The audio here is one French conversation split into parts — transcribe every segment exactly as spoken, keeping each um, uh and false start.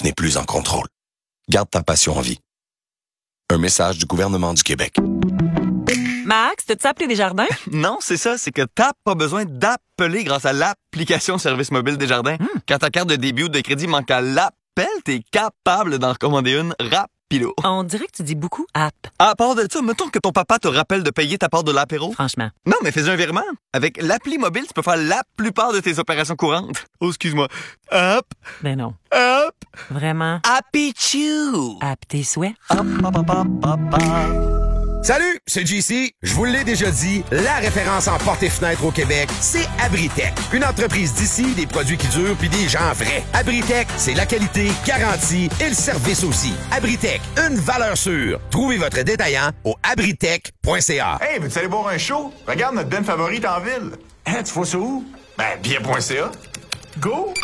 tu n'es plus en contrôle. Garde ta passion en vie. Un message du gouvernement du Québec. Max, t'as-tu appelé Desjardins? Non, c'est ça, c'est que t'as pas besoin d'appeler grâce à l'application Service mobile Desjardins. Mm. Quand ta carte de débit ou de crédit manque à l'appel, t'es capable d'en recommander une rapide. On dirait que tu dis beaucoup « app ». À part de ça, mettons que ton papa te rappelle de payer ta part de l'apéro. Franchement. Non, mais fais un virement. Avec l'appli mobile, tu peux faire la plupart de tes opérations courantes. Oh, excuse-moi. App. Ben non. App. Vraiment. Happy Chew. App tes souhaits. Hop, hop, hop, hop, hop, hop. Salut, c'est J C. Je vous l'ai déjà dit, la référence en portes et fenêtres au Québec, c'est Abritech. Une entreprise d'ici, des produits qui durent puis des gens vrais. Abritech, c'est la qualité garantie et le service aussi. Abritech, une valeur sûre. Trouvez votre détaillant au abritech point c a. Hey, veux-tu aller boire un show? Regarde notre den favorite en ville. Hein, tu vois ça où? Ben, bien point c a. Go!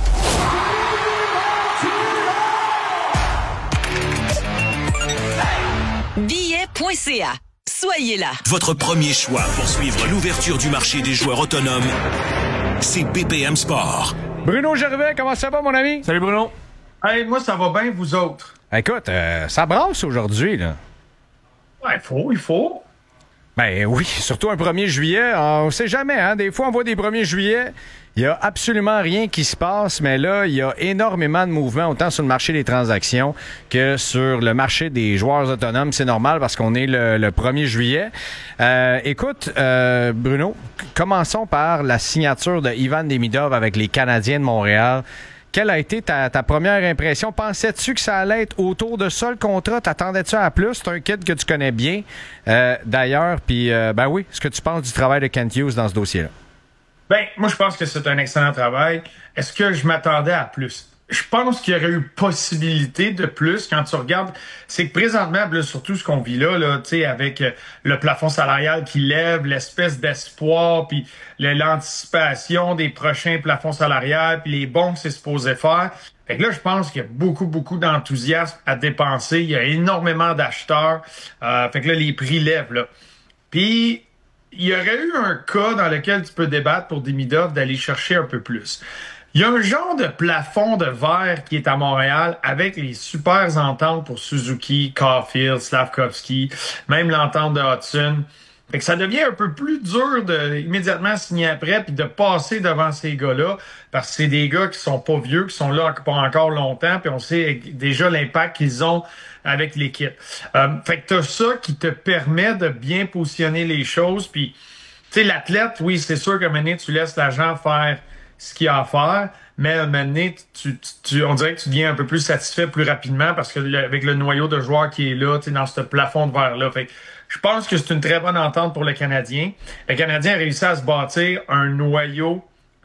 Billets point c a. Soyez là. Votre premier choix pour suivre l'ouverture du marché des joueurs autonomes, c'est B P M Sport. Bruno Gervais, comment ça va, mon ami? Salut, Bruno. Hey, moi, ça va bien, vous autres? Écoute, euh, ça brasse aujourd'hui, là. Ouais, il faut, il faut. Ben oui, surtout un premier juillet. On sait jamais, hein? Des fois, on voit des premiers juillet. Il n'y a absolument rien qui se passe, mais là, il y a énormément de mouvements, autant sur le marché des transactions que sur le marché des joueurs autonomes. C'est normal parce qu'on est le, le premier juillet. Euh, écoute, euh, Bruno, commençons par la signature de Ivan Demidov avec les Canadiens de Montréal. Quelle a été ta, ta première impression? Pensais-tu que ça allait être autour de ça, le contrat? T'attendais-tu à plus? C'est un kid que tu connais bien, euh, d'ailleurs. Puis, euh, ben oui, ce que tu penses du travail de Kent Hughes dans ce dossier-là? Ben, moi, je pense que c'est un excellent travail. Est-ce que je m'attendais à plus? Je pense qu'il y aurait eu possibilité de plus quand tu regardes. C'est que présentement, là, surtout ce qu'on vit là, là, tu sais, avec le plafond salarial qui lève, l'espèce d'espoir, puis l'anticipation des prochains plafonds salariales, puis les bons que c'est supposé faire. Fait que là, je pense qu'il y a beaucoup, beaucoup d'enthousiasme à dépenser. Il y a énormément d'acheteurs. Euh, fait que là, les prix lèvent, là. Puis, il y aurait eu un cas dans lequel tu peux débattre pour Demidov d'aller chercher un peu plus. Il y a un genre de plafond de verre qui est à Montréal avec les super ententes pour Suzuki, Caulfield, Slavkovski, même l'entente de Hudson. Fait que ça devient un peu plus dur de immédiatement signer après puis de passer devant ces gars-là parce que c'est des gars qui sont pas vieux, qui sont là pour encore longtemps puis on sait déjà l'impact qu'ils ont avec l'équipe. Euh, fait que t'as ça qui te permet de bien positionner les choses puis tu sais l'athlète, oui, c'est sûr qu'à un moment donné, tu laisses l'agent faire ce qu'il a à faire, mais à un moment donné, tu, tu, tu, on dirait que tu deviens un peu plus satisfait plus rapidement parce que le, avec le noyau de joueurs qui est là, tu sais, dans ce plafond de verre-là. Fait que je pense que c'est une très bonne entente pour le Canadien. Le Canadien a réussi à se bâtir un noyau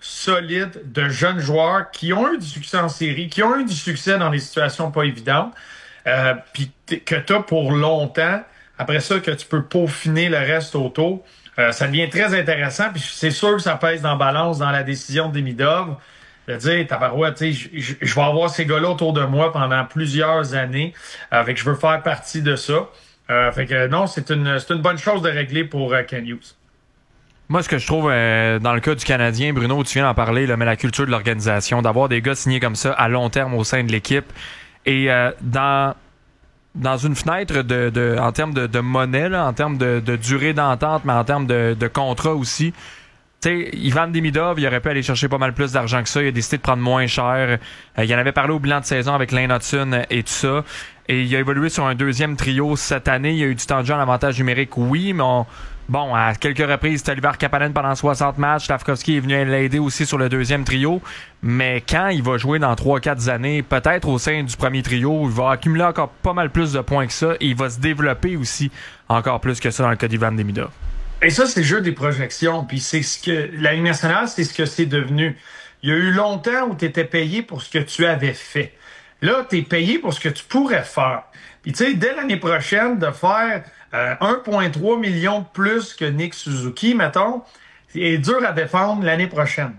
solide de jeunes joueurs qui ont eu du succès en série, qui ont eu du succès dans des situations pas évidentes, euh, puis que tu as pour longtemps. Après ça, que tu peux peaufiner le reste autour. Euh, ça devient très intéressant, puis c'est sûr que ça pèse dans la balance dans la décision de Demidov. De dire, tabarouette, tu sais, je, je vais avoir ces gars-là autour de moi pendant plusieurs années. Euh, fait que je veux faire partie de ça. Euh, fait que non, c'est une, c'est une bonne chose de régler pour euh, Kent Hughes. Moi, ce que je trouve euh, dans le cas du Canadien, Bruno, tu viens d'en parler, là, mais la culture de l'organisation, d'avoir des gars signés comme ça à long terme au sein de l'équipe. Et euh, dans dans une fenêtre de, de en termes de, de monnaie, là, en termes de, de durée d'entente, mais en termes de, de contrat aussi. Tu sais, Ivan Demidov, il aurait pu aller chercher pas mal plus d'argent que ça. Il a décidé de prendre moins cher. Euh, il en avait parlé au bilan de saison avec Lane Hudson et tout ça. Et il a évolué sur un deuxième trio cette année. Il y a eu du temps de jeu en avantage numérique, oui, mais on, bon, à quelques reprises, c'était Oliver Kapanen pendant soixante matchs. Slavkovski est venu l'aider aussi sur le deuxième trio. Mais quand il va jouer dans trois quatre années, peut-être au sein du premier trio, il va accumuler encore pas mal plus de points que ça. Et il va se développer aussi encore plus que ça dans le cas d'Ivan Demidov. Et ça, c'est le jeu des projections. Puis c'est ce que la Ligue nationale, c'est ce que c'est devenu. Il y a eu longtemps où tu étais payé pour ce que tu avais fait. Là, tu es payé pour ce que tu pourrais faire. Puis tu sais, dès l'année prochaine, de faire euh, un virgule trois million de plus que Nick Suzuki, mettons, est dur à défendre l'année prochaine.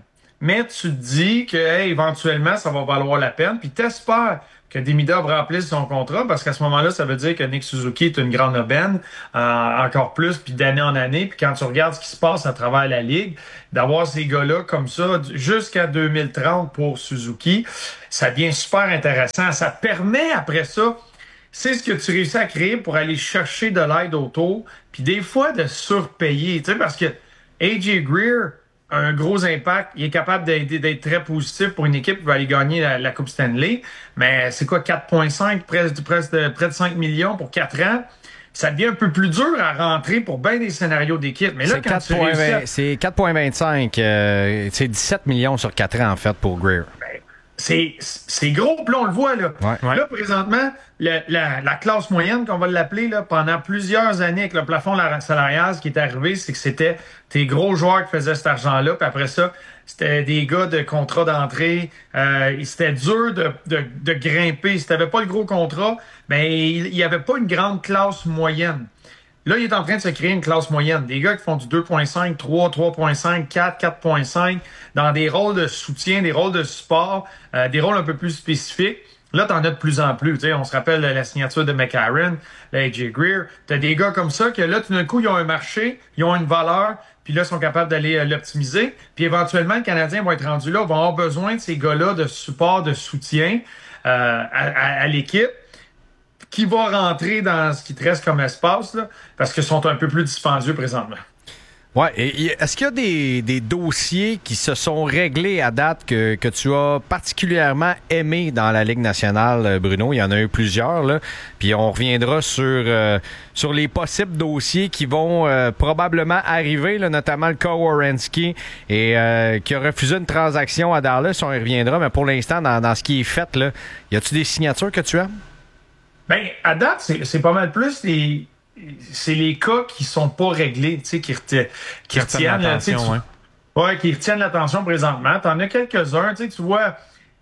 mais tu te dis que hey, éventuellement, ça va valoir la peine, puis t'espères que Demidov remplisse son contrat, parce qu'à ce moment-là, ça veut dire que Nick Suzuki est une grande aubaine, euh, encore plus, puis d'année en année. Puis quand tu regardes ce qui se passe à travers la Ligue, d'avoir ces gars-là comme ça jusqu'à deux mille trente pour Suzuki, ça devient super intéressant. Ça permet, après ça, c'est ce que tu réussis à créer pour aller chercher de l'aide autour, puis des fois de surpayer, tu sais, parce que A J Greer a un gros impact, il est capable d'être, d'être très positif pour une équipe qui va aller gagner la, la Coupe Stanley, mais c'est quoi, quatre virgule cinq, près, près, de, près de cinq millions pour quatre ans? Ça devient un peu plus dur à rentrer pour bien des scénarios d'équipe. Mais là, c'est quand quatre tu réussis à... C'est quatre virgule vingt-cinq, euh, c'est dix-sept millions sur quatre ans, en fait, pour Greer. Ben, c'est, c'est gros, puis là, on le voit, là. Ouais, ouais. Là, présentement, le, la, la classe moyenne, qu'on va l'appeler, là, pendant plusieurs années, avec le plafond salarial, ce qui est arrivé, c'est que c'était tes gros joueurs qui faisaient cet argent-là, puis après ça, c'était des gars de contrat d'entrée. Euh, c'était dur de, de, de grimper. Si t'avais pas le gros contrat, ben il y avait pas une grande classe moyenne. Là, il est en train de se créer une classe moyenne. Des gars qui font du deux virgule cinq, trois, trois virgule cinq, quatre, quatre virgule cinq, dans des rôles de soutien, des rôles de support, euh, des rôles un peu plus spécifiques. Là, t'en as de plus en plus. T'sais, on se rappelle la signature de McCarron, A J Greer. T'as des gars comme ça que là, tout d'un coup, ils ont un marché, ils ont une valeur, puis là, ils sont capables d'aller euh, l'optimiser. Puis éventuellement, le Canadien va être rendu là, va avoir besoin de ces gars-là de support, de soutien euh, à, à, à l'équipe, qui va rentrer dans ce qui te reste comme espace, là, parce qu'ils sont un peu plus dispendieux présentement. Ouais, et est-ce qu'il y a des, des dossiers qui se sont réglés à date que, que tu as particulièrement aimé dans la Ligue nationale, Bruno? Il y en a eu plusieurs, là. Puis on reviendra sur euh, sur les possibles dossiers qui vont euh, probablement arriver, là, notamment le cas Werenski et euh, qui a refusé une transaction à Dallas. On y reviendra, mais pour l'instant, dans, dans ce qui est fait, là, y a-tu des signatures que tu aimes? Ben, à date, c'est, c'est pas mal plus les... C'est les cas qui sont pas réglés, tu sais, qui, reti- qui retiennent l'attention, ouais. Ouais, qui retiennent l'attention présentement. T'en as quelques-uns, tu sais, tu vois,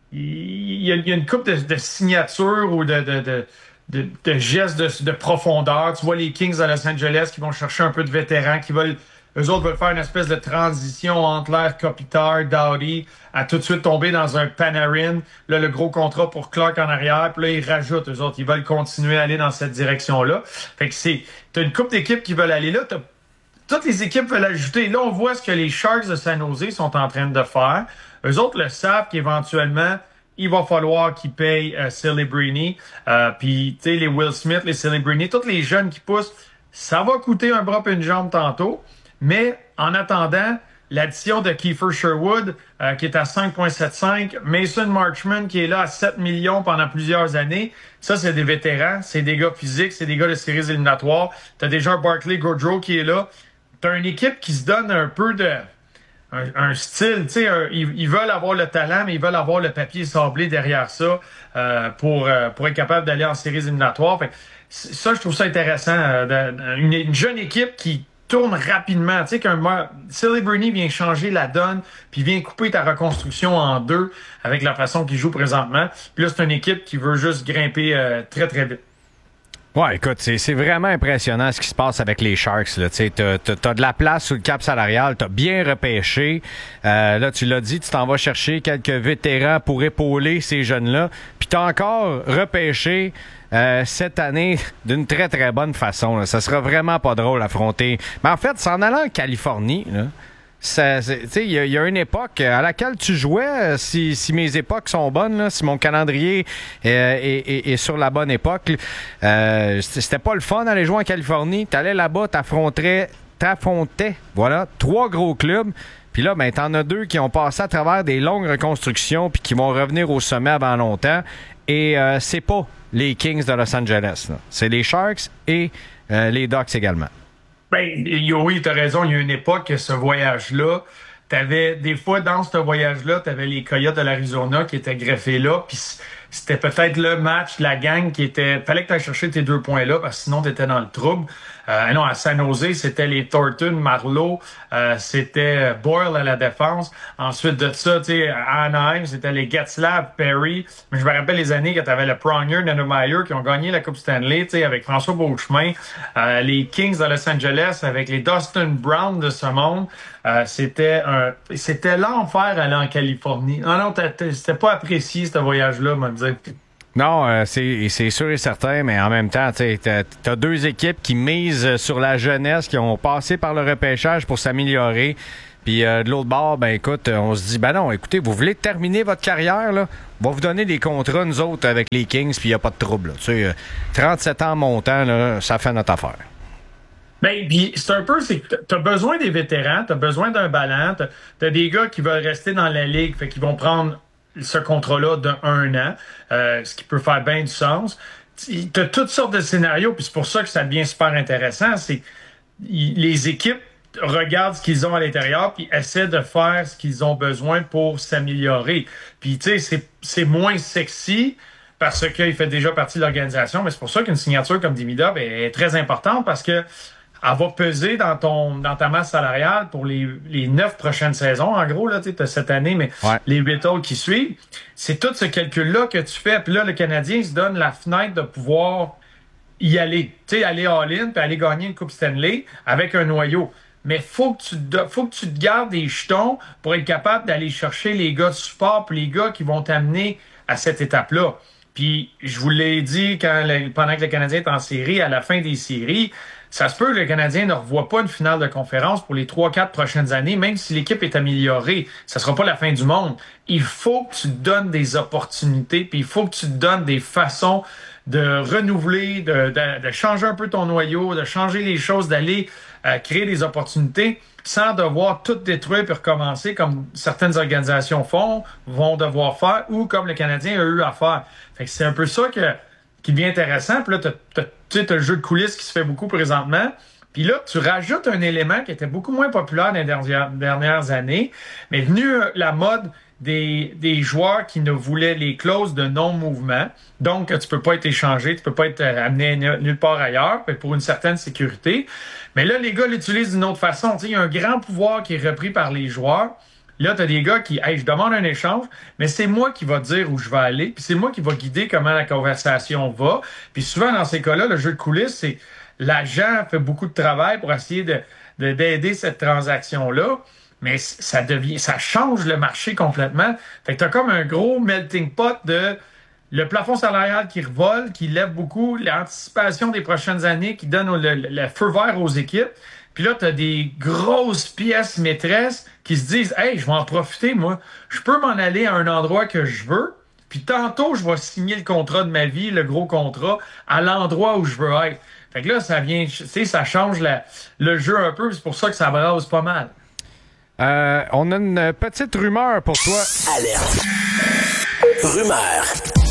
il y, y a une couple de, de signatures ou de, de, de, de, de gestes de, de profondeur. Tu vois les Kings à Los Angeles qui vont chercher un peu de vétérans, qui veulent, eux autres veulent faire une espèce de transition entre l'air Kopitar, Doughty, à tout de suite tomber dans un Panarin. Là, le gros contrat pour Clark en arrière. Puis là, ils rajoutent, eux autres. Ils veulent continuer à aller dans cette direction-là. Fait que c'est... T'as une couple d'équipes qui veulent aller là. T'as, toutes les équipes veulent ajouter. Là, on voit ce que les Sharks de San Jose sont en train de faire. Eux autres le savent qu'éventuellement, il va falloir qu'ils payent euh, Celebrini. Euh, Puis, tu sais, les Will Smith, les Celebrini, tous les jeunes qui poussent, ça va coûter un bras et une jambe tantôt. Mais, en attendant, l'addition de Kiefer Sherwood, euh, qui est à cinq virgule soixante-cinq, Mason Marchment, qui est là à sept millions pendant plusieurs années, ça, c'est des vétérans, c'est des gars physiques, c'est des gars de séries éliminatoires. T'as déjà Barclay Goodrow qui est là. T'as une équipe qui se donne un peu de... un, un style, tu sais, ils, ils veulent avoir le talent, mais ils veulent avoir le papier sablé derrière ça euh, pour, euh, pour être capable d'aller en séries éliminatoires. Fait, ça, je trouve ça intéressant. Euh, de, une, une jeune équipe qui tourne rapidement. Tu sais qu'un Celebrini vient changer la donne, puis vient couper ta reconstruction en deux avec la façon qu'il joue présentement. Puis là, c'est une équipe qui veut juste grimper euh, très, très vite. Ouais, écoute, c'est, c'est vraiment impressionnant ce qui se passe avec les Sharks. Là. Tu sais, t'as, t'as, t'as de la place sous le cap salarial, t'as bien repêché. Euh, là, tu l'as dit, tu t'en vas chercher quelques vétérans pour épauler ces jeunes-là. Puis t'as encore repêché euh, cette année d'une très, très bonne façon. Là. Ça sera vraiment pas drôle d'affronter. Mais en fait, c'est en allant en Californie, là. Il y, y a une époque à laquelle tu jouais, si, si mes époques sont bonnes, là, si mon calendrier euh, est, est, est sur la bonne époque, euh, c'était pas le fun d'aller jouer en Californie. T'allais là-bas, t'affrontais, t'affrontais, voilà, trois gros clubs. Puis là, ben, t'en as deux qui ont passé à travers des longues reconstructions puis qui vont revenir au sommet avant longtemps. Et euh, c'est pas les Kings de Los Angeles, là. C'est les Sharks et euh, les Ducks également. Ben, oui, t'as raison. Il y a une époque que ce voyage-là, t'avais, des fois, dans ce voyage-là, t'avais les Coyotes de l'Arizona qui étaient greffés là, puis c'était peut-être le match, la gang qui était... Fallait que tu ailles chercher tes deux points-là, parce que sinon, tu étais dans le trouble. Euh, non, à San Jose, c'était les Thornton, Marleau, euh, c'était Boyle à la défense. Ensuite de ça, tu sais, à Anaheim, c'était les Getzlaf, Perry. Mais je me rappelle les années que tu avais le Pronger, Nanomeyer qui ont gagné la Coupe Stanley, tu sais, avec François Beauchemin. Euh, les Kings de Los Angeles avec les Dustin Brown de ce monde. Euh, c'était un, c'était l'enfer aller en Californie. Non, non, c'était pas apprécié, ce voyage-là, on va dire. Non, euh, c'est, c'est sûr et certain, mais en même temps, tu t'as, t'as deux équipes qui misent sur la jeunesse, qui ont passé par le repêchage pour s'améliorer. Puis euh, de l'autre bord, ben écoute, on se dit, ben non, écoutez, vous voulez terminer votre carrière, là, on va vous donner des contrats, nous autres, avec les Kings, puis il n'y a pas de trouble. Tu sais, trente-sept ans montant, là, ça fait notre affaire. Ben, puis c'est un peu, c'est que t'as besoin des vétérans, t'as besoin d'un ballon, t'as, t'as des gars qui veulent rester dans la ligue, fait qu'ils vont prendre ce contrat-là d'un an, euh, ce qui peut faire bien du sens. T'as toutes sortes de scénarios, puis c'est pour ça que ça devient super intéressant. C'est les équipes regardent ce qu'ils ont à l'intérieur, puis essaient de faire ce qu'ils ont besoin pour s'améliorer. Puis tu sais, c'est, c'est moins sexy parce qu'il fait déjà partie de l'organisation, mais c'est pour ça qu'une signature comme Demidov est, est très importante parce que elle va peser dans ton dans ta masse salariale pour les les neuf prochaines saisons. En gros, là, tu sais, cette année, mais ouais. Les huit autres qui suivent, c'est tout ce calcul-là que tu fais. Puis là, le Canadien se donne la fenêtre de pouvoir y aller. Tu sais, aller all-in puis aller gagner une Coupe Stanley avec un noyau. Mais faut que tu faut que tu te gardes des jetons pour être capable d'aller chercher les gars de support puis les gars qui vont t'amener à cette étape-là. Puis, je vous l'ai dit quand le, pendant que le Canadien est en série, à la fin des séries, ça se peut que le Canadien ne revoit pas une finale de conférence pour les trois quatre prochaines années, même si l'équipe est améliorée. Ça sera pas la fin du monde. Il faut que tu te donnes des opportunités, puis il faut que tu te donnes des façons de renouveler, de, de, de changer un peu ton noyau, de changer les choses, d'aller euh, créer des opportunités sans devoir tout détruire puis recommencer comme certaines organisations font, vont devoir faire, ou comme le Canadien a eu à faire. Fait que c'est un peu ça que, qui devient intéressant. Puis là, t'as, t'as, tu sais, t'as le jeu de coulisses qui se fait beaucoup présentement. Puis là, tu rajoutes un élément qui était beaucoup moins populaire dans les dernières, dernières années, mais venu euh, la mode des, des joueurs qui ne voulaient les clauses de non-mouvement. Donc, tu peux pas être échangé, tu peux pas être amené nulle part ailleurs, pour une certaine sécurité. Mais là, les gars l'utilisent d'une autre façon. Tu sais, il y a un grand pouvoir qui est repris par les joueurs. Là, tu as des gars qui, hey, je demande un échange, mais c'est moi qui va dire où je vais aller, puis c'est moi qui va guider comment la conversation va. Puis souvent, dans ces cas-là, le jeu de coulisses, c'est l'agent fait beaucoup de travail pour essayer de, de d'aider cette transaction-là, mais ça devient, ça change le marché complètement. Fait que t'as comme un gros melting pot de le plafond salarial qui revole, qui lève beaucoup, l'anticipation des prochaines années qui donne le, le, le feu vert aux équipes. Puis là, t'as des grosses pièces maîtresses qui se disent « Hey, je vais en profiter, moi. Je peux m'en aller à un endroit que je veux, puis tantôt, je vais signer le contrat de ma vie, le gros contrat, à l'endroit où je veux être. » Fait que là, ça vient, tu sais, ça change la, le jeu un peu, c'est pour ça que ça brasse pas mal. Euh, on a une petite rumeur pour toi. Alerte. Rumeur.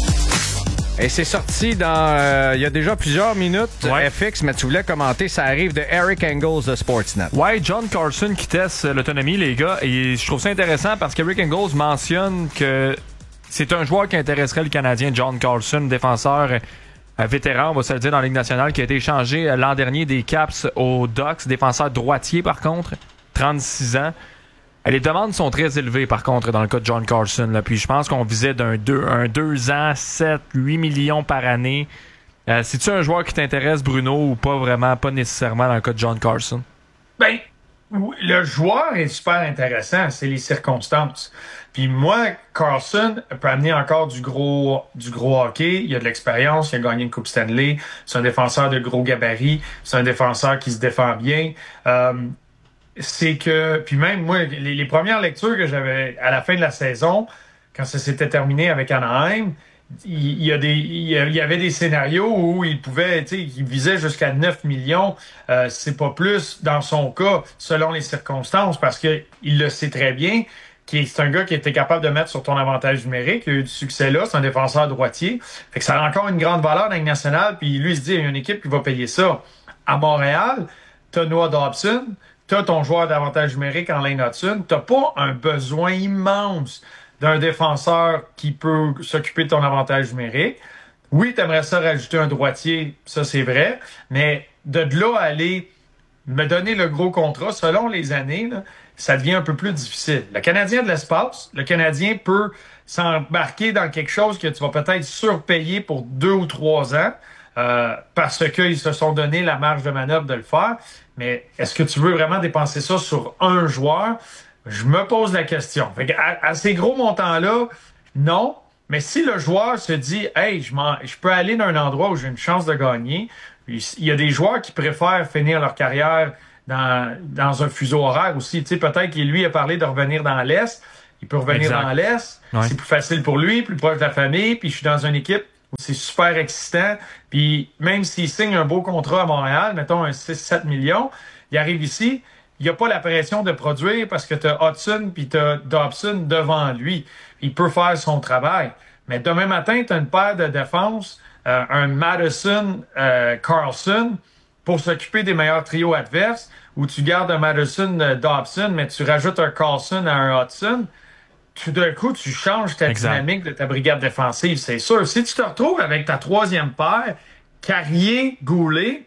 Et c'est sorti dans euh, il y a déjà plusieurs minutes. Ouais. F X, mais tu voulais commenter, ça arrive de Eric Engels de Sportsnet. Ouais, John Carlson qui teste l'autonomie, les gars. Et je trouve ça intéressant parce qu'Eric Engels mentionne que c'est un joueur qui intéresserait le Canadien, John Carlson, défenseur euh, vétéran, on va se le dire, dans la Ligue nationale, qui a été échangé euh, l'an dernier des Caps aux Ducks, défenseur droitier par contre, trente-six ans. Les demandes sont très élevées, par contre, dans le cas de John Carlson. Là. Puis je pense qu'on visait d'un deux, un deux ans, sept, huit millions par année. Euh, c'est-tu un joueur qui t'intéresse, Bruno, ou pas vraiment, pas nécessairement dans le cas de John Carlson? Ben, le joueur est super intéressant, c'est les circonstances. Puis moi, Carlson peut amener encore du gros du gros hockey. Il a de l'expérience, il a gagné une Coupe Stanley. C'est un défenseur de gros gabarit. C'est un défenseur qui se défend bien. Euh, c'est que, puis même moi, les, les premières lectures que j'avais à la fin de la saison, quand ça s'était terminé avec Anaheim, il, il y a des, il y avait des scénarios où il pouvait, tu sais, il visait jusqu'à neuf millions. Euh, c'est pas plus dans son cas, selon les circonstances, parce que il le sait très bien. C'est un gars qui était capable de mettre sur ton avantage numérique. Il a eu du succès là. C'est un défenseur droitier. Fait que ça a encore une grande valeur dans la Ligue nationale. Puis lui, il se dit, il y a une équipe qui va payer ça. À Montréal, t'as Noah Dobson. T'as ton joueur d'avantage numérique en Lane Hudson. T'as pas un besoin immense d'un défenseur qui peut s'occuper de ton avantage numérique. Oui, tu aimerais ça rajouter un droitier, ça c'est vrai, mais de là à aller me donner le gros contrat, selon les années, là, ça devient un peu plus difficile. Le Canadien a de l'espace, le Canadien peut s'embarquer dans quelque chose que tu vas peut-être surpayer pour deux ou trois ans euh, parce qu'ils se sont donné la marge de manœuvre de le faire. Mais est-ce que tu veux vraiment dépenser ça sur un joueur? Je me pose la question. Fait que à, à ces gros montants-là, non. Mais si le joueur se dit « Hey, je, m'en, je peux aller dans un endroit où j'ai une chance de gagner », il y a des joueurs qui préfèrent finir leur carrière dans, dans un fuseau horaire aussi. Tu sais, peut-être qu'il lui a parlé de revenir dans l'Est. Il peut revenir exact. dans l'Est. Ouais. C'est plus facile pour lui, plus proche de la famille. Puis je suis dans une équipe où c'est super excitant. Puis même s'il signe un beau contrat à Montréal, mettons un six sept millions, il arrive ici, il n'y a pas la pression de produire parce que tu as Hudson puis tu as Dobson devant lui. Il peut faire son travail. Mais demain matin, tu as une paire de défense, euh, un Madison euh, Carlson pour s'occuper des meilleurs trios adverses, où tu gardes un Madison euh, Dobson, mais tu rajoutes un Carlson à un Hudson. Tout d'un coup, tu changes ta exact. dynamique de ta brigade défensive, c'est sûr. Si tu te retrouves avec ta troisième paire, Carrier, Goulet,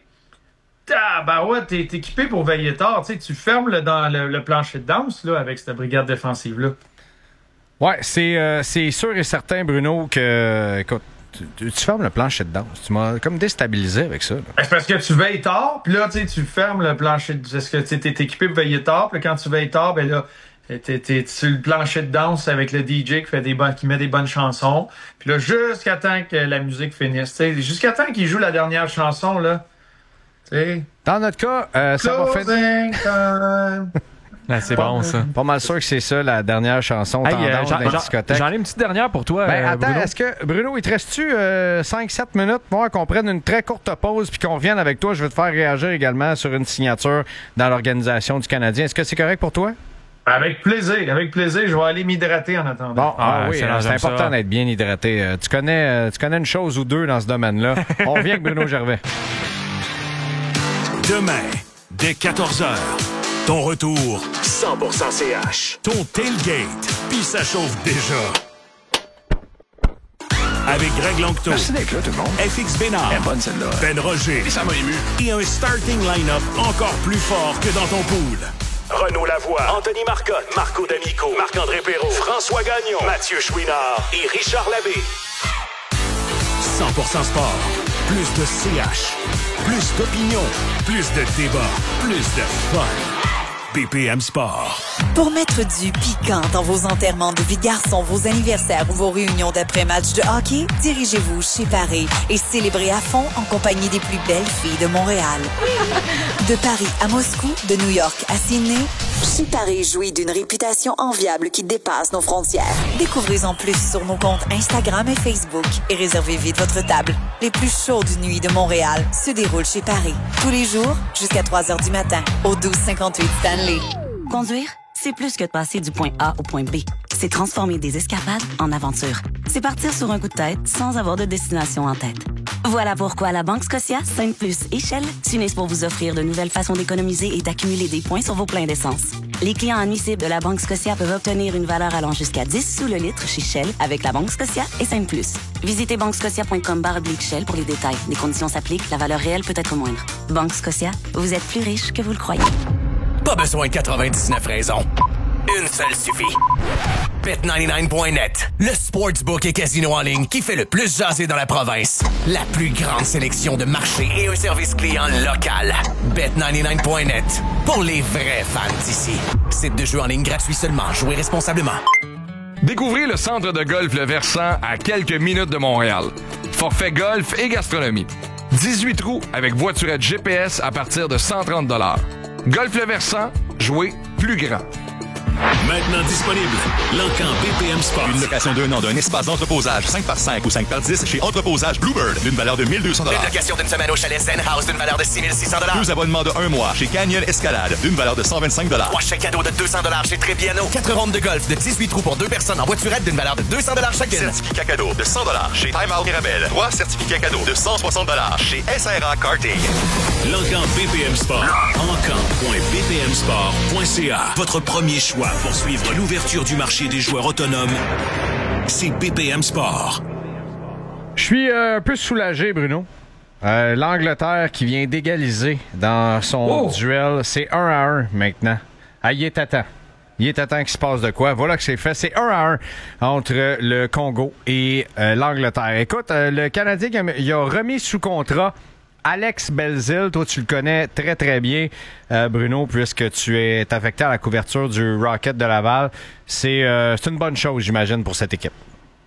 ah, ben ouais, t'es, t'es équipé pour veiller tard. Tu sais, tu fermes le, dans le, le plancher de danse là, avec cette brigade défensive-là. Ouais, c'est, euh, c'est sûr et certain, Bruno, que écoute, tu, tu fermes le plancher de danse. Tu m'as comme déstabilisé avec ça. Là. C'est parce que tu veilles tard, puis là, tu sais, tu fermes le plancher de... Est-ce que tu es équipé pour veiller tard, puis quand tu veilles tard, ben là, t'es, t'es sur le plancher de danse avec le D J qui fait des bonnes, qui met des bonnes chansons. Puis là, jusqu'à temps que la musique finisse, tu sais, jusqu'à temps qu'il joue la dernière chanson, là, tu sais. Dans notre cas, euh, ça va faire... Time. Ah, c'est bon, ça. Pas mal sûr que c'est ça, la dernière chanson Hey, tendance euh, j'en, dans la j'en, discothèque. j'en ai une petite dernière pour toi, Ben, euh, attends, Bruno. est-ce que, Bruno, il te reste-tu euh, cinq sept minutes pour qu'on prenne une très courte pause puis qu'on revienne avec toi? Je vais te faire réagir également sur une signature dans l'organisation du Canadien. Est-ce que c'est correct pour toi? Avec plaisir, avec plaisir. Je vais aller m'hydrater en attendant. Bon, ah, Ah, oui, c'est euh, c'est j'aime important ça. d'être bien hydraté. Euh, tu, connais, euh, tu connais une chose ou deux dans ce domaine-là. On revient avec Bruno Gervais. Demain, dès quatorze heures, ton retour cent pour cent C H. ton tailgate, puis ça chauffe déjà. Avec Greg Longto, Merci d'être là, tout le monde. F X Bénard, Elle est bonne, celle-là. Ben Roger, Et ça m'a ému. et un starting line-up encore plus fort que dans ton pool. Renaud Lavoie, Anthony Marcotte, Marco D'Amico, Marc-André Perrault, François Gagnon, Mathieu Chouinard et Richard Labbé. cent pour cent sport, plus de C H, plus d'opinion, plus de débat, plus de fun. B P M Sport. Pour mettre du piquant dans vos enterrements de vie de garçon, vos anniversaires ou vos réunions d'après-match de hockey, dirigez-vous chez Paris et célébrez à fond en compagnie des plus belles filles de Montréal. De Paris à Moscou, de New York à Sydney, chez Paris jouit d'une réputation enviable qui dépasse nos frontières. Découvrez-en plus sur nos comptes Instagram et Facebook et réservez vite votre table. Les plus chaudes nuits de Montréal se déroulent chez Paris. Tous les jours, jusqu'à trois heures du matin, au douze cinquante-huit Stanley. Conduire, c'est plus que de passer du point A au point B. C'est transformer des escapades en aventures. C'est partir sur un coup de tête sans avoir de destination en tête. Voilà pourquoi la Banque Scotia, Sainte Plus et Shell s'unissent pour vous offrir de nouvelles façons d'économiser et d'accumuler des points sur vos pleins d'essence. Les clients admissibles de la Banque Scotia peuvent obtenir une valeur allant jusqu'à dix sous le litre chez Shell avec la Banque Scotia et Sainte Plus. Visitez banque scotia point com barre oblique Shell pour les détails. Les conditions s'appliquent, la valeur réelle peut être moindre. Banque Scotia, vous êtes plus riche que vous le croyez. Pas besoin de quatre-vingt-dix-neuf raisons. Une seule suffit. Bet quatre-vingt-dix-neuf point net, le sportsbook et casino en ligne qui fait le plus jaser dans la province. La plus grande sélection de marchés et un service client local. Bet quatre-vingt-dix-neuf point net, pour les vrais fans d'ici. Site de jeu en ligne gratuit seulement. Jouez responsablement. Découvrez le centre de golf Le Versant à quelques minutes de Montréal. Forfait golf et gastronomie. dix-huit trous avec voiturette G P S à partir de cent trente dollars. Golf Le Versant, jouez plus grand. Maintenant disponible, l'Encan B P M Sport. Une location d'un an d'un espace d'entreposage cinq par cinq ou cinq par dix chez Entreposage Bluebird d'une valeur de mille deux cents dollars. Une location d'une semaine au chalet Zen House d'une valeur de six mille six cents dollars. Deux abonnements de un mois chez Canyon Escalade d'une valeur de cent vingt-cinq dollars. Trois chèques cadeaux de deux cents dollars chez Trébiano. Quatre rondes de golf de dix-huit trous pour deux personnes en voiturette d'une valeur de deux cents dollars chacune. Certificat cadeau de cent dollars chez Time Out Mirabel. Trois certificats cadeaux de cent soixante dollars chez S R A Karting. L'Encan B P M Sport. encan point b p m sport point c a. Votre premier choix pour pour suivre l'ouverture du marché des joueurs autonomes, c'est B P M Sport. Je suis euh, un peu soulagé, Bruno. Euh, L'Angleterre qui vient d'égaliser dans son oh. duel, c'est un à un maintenant. Ah, il est à temps. Il est à temps qu'il se passe de quoi. Voilà que c'est fait. C'est un à un entre le Congo et euh, l'Angleterre. Écoute, euh, le Canadien il a remis sous contrat Alex Belzile. Toi, tu le connais très, très bien, euh, Bruno, puisque tu es affecté à la couverture du Rocket de Laval. C'est euh, c'est une bonne chose, j'imagine, pour cette équipe.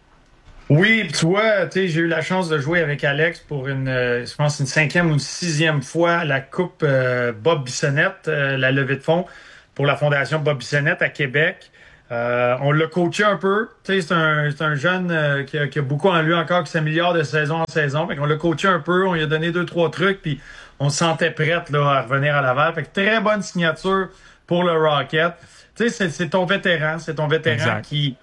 Oui, tu vois, tu sais, j'ai eu la chance de jouer avec Alex pour une, euh, je pense, une cinquième ou une sixième fois à la Coupe euh, Bob Bissonnette, euh, la levée de fonds pour la Fondation Bob Bissonnette à Québec. Euh, on l'a coaché un peu. Tu sais, c'est un, c'est un jeune euh, qui, a, qui a beaucoup en lui encore, qui s'améliore de saison en saison. Fait qu'on l'a coaché un peu, on lui a donné deux, trois trucs, puis on se sentait prête là, à revenir à Laval. Fait que très bonne signature pour le Rocket. Tu sais, c'est, c'est ton vétéran, c'est ton vétéran exact. qui...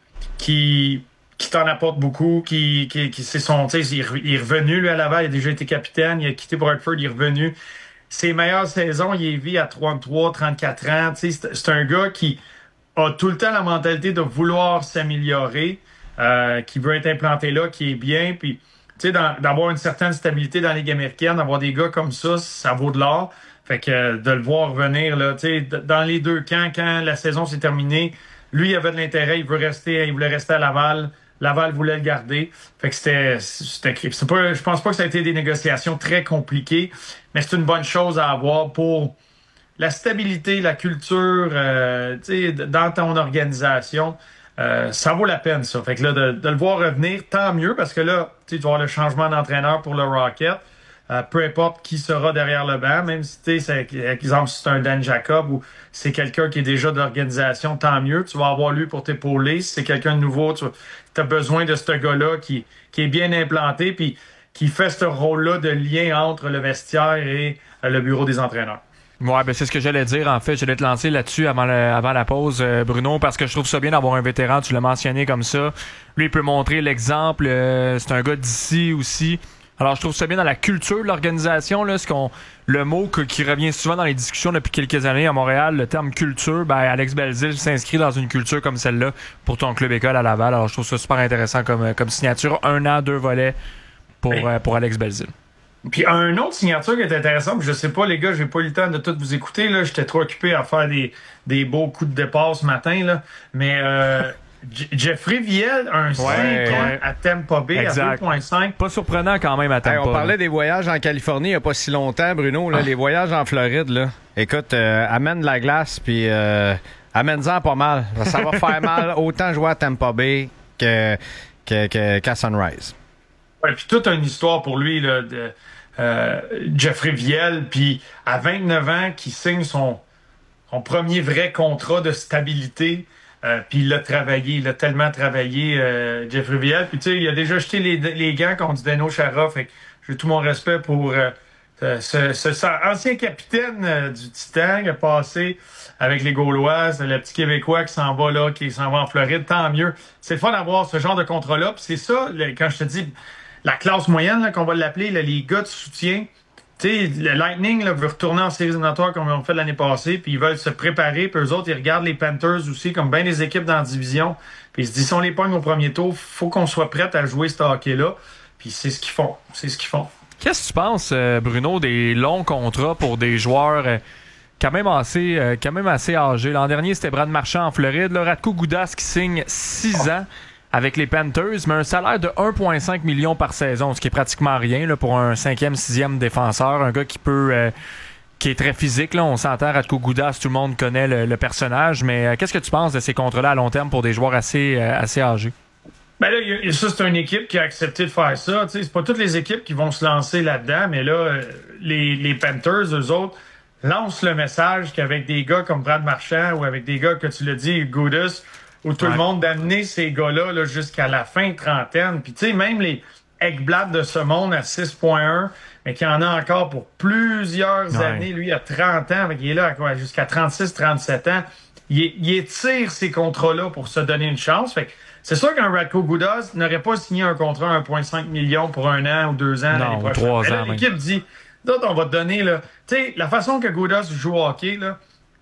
qui qui t'en apporte beaucoup, qui, qui, qui c'est son, tu sais, il est revenu, lui, à Laval, il a déjà été capitaine, il a quitté pour Hartford, il est revenu. Ses meilleures saisons, il est vu à trente-trois, trente-quatre ans, tu sais, c'est, c'est un gars qui a tout le temps la mentalité de vouloir s'améliorer, euh, qui veut être implanté là, qui est bien, puis, tu sais, d'avoir une certaine stabilité dans la Ligue américaine, d'avoir des gars comme ça, ça vaut de l'or. Fait que euh, de le voir revenir, là, tu sais, dans les deux camps, quand la saison s'est terminée, lui, il avait de l'intérêt, il veut rester, il voulait rester à Laval. Laval voulait le garder. Fait que c'était, c'était c'est pas, je pense pas que ça a été des négociations très compliquées, mais c'est une bonne chose à avoir pour la stabilité, la culture, euh, tu sais, dans ton organisation. Euh, ça vaut la peine, ça. Fait que là, de, de le voir revenir, tant mieux, parce que là, tu vas avoir le changement d'entraîneur pour le Rocket. Euh, peu importe qui sera derrière le banc, même si, tu sais, par exemple, si c'est un Dan Jacob ou c'est quelqu'un qui est déjà de l'organisation, tant mieux. Tu vas avoir lui pour t'épauler. Si c'est quelqu'un de nouveau, tu as besoin de ce gars-là qui, qui est bien implanté puis qui fait ce rôle-là de lien entre le vestiaire et euh, le bureau des entraîneurs. Ouais, ben c'est ce que j'allais dire. En fait, j'allais te lancer là-dessus avant, le, avant la pause, euh, Bruno, parce que je trouve ça bien d'avoir un vétéran. Tu l'as mentionné comme ça. Lui, il peut montrer l'exemple. Euh, c'est un gars d'ici aussi. Alors, je trouve ça bien dans la culture de l'organisation, là, ce qu'on, le mot que, qui revient souvent dans les discussions depuis quelques années à Montréal, le terme culture, ben, Alex Belzile s'inscrit dans une culture comme celle-là pour ton club école à Laval. Alors, je trouve ça super intéressant comme, comme signature. Un an, deux volets pour, oui. euh, pour Alex Belzile. Puis, un autre signature qui est intéressante, je sais pas, les gars, j'ai pas eu le temps de tout vous écouter, là. J'étais trop occupé à faire des, des beaux coups de départ ce matin, là. Mais, euh, Jeffrey Viel, un cinq ouais. à Tampa Bay exact. À deux virgule cinq. Pas surprenant quand même à Tampa. Hey, on parlait des voyages en Californie il n'y a pas si longtemps, Bruno. Là, ah. Les voyages en Floride, là. Écoute, euh, amène de la glace, puis euh, amène-en pas mal. Ça va faire mal autant jouer à Tampa Bay que, que, que, qu'à Sunrise. Ouais, puis toute une histoire pour lui, là, de euh, Jeffrey Viel, puis à vingt-neuf ans, qui signe son, son premier vrai contrat de stabilité. Euh, puis il l'a travaillé, il a tellement travaillé, euh, Jeffrey Viel. Puis tu sais, il a déjà jeté les, les gants contre Zdeno Chara. Fait que j'ai tout mon respect pour euh, ce, ce, ce ancien capitaine euh, du Titan qui a passé avec les Gaulois. C'est le petit Québécois qui s'en va là, qui s'en va en Floride. Tant mieux. C'est le fun d'avoir ce genre de contrat-là. Puis c'est ça, le, quand je te dis la classe moyenne, là, qu'on va l'appeler, là, les gars de soutien. Tu sais, le Lightning là, veut retourner en séries éliminatoires comme ils ont fait l'année passée, puis ils veulent se préparer, puis eux autres, ils regardent les Panthers aussi, comme bien des équipes dans la division, puis ils se disent, si on les pogne au premier tour, faut qu'on soit prêt à jouer ce hockey-là, puis c'est ce qu'ils font, c'est ce qu'ils font. Qu'est-ce que tu penses, Bruno, des longs contrats pour des joueurs euh, quand même assez euh, quand même assez âgés? L'an dernier, c'était Brad Marchand en Floride, là, Radko Gudas qui signe six ans avec les Panthers, mais un salaire de un virgule cinq million par saison, ce qui est pratiquement rien là, pour un cinquième, sixième défenseur, un gars qui peut euh, qui est très physique. Là, on s'entend, Radko Gudas, tout le monde connaît le, le personnage, mais euh, qu'est-ce que tu penses de ces contrats-là à long terme pour des joueurs assez, euh, assez âgés? Ben là, y a, ça, c'est une équipe qui a accepté de faire ça. T'sais, c'est pas toutes les équipes qui vont se lancer là-dedans, mais là, les, les Panthers, eux autres, lancent le message qu'avec des gars comme Brad Marchand ou avec des gars, que tu l'as dit, Gudas, ou tout ouais. le monde, d'amener ces gars-là là, jusqu'à la fin de trentaine. Puis tu sais, même les Ekblad de ce monde à six virgule un, mais qui en a encore pour plusieurs ouais. années. Lui, il a trente ans, mais il est là à quoi, jusqu'à trente-six trente-sept ans. Il, il étire ces contrats-là pour se donner une chance. Fait que c'est sûr qu'un Radko Gudas n'aurait pas signé un contrat à un virgule cinq million pour un an ou deux ans l'année prochaine. Trois là, ans, l'équipe dit, d'autres, on va te donner, là, tu sais, la façon que Gudas joue au hockey, là,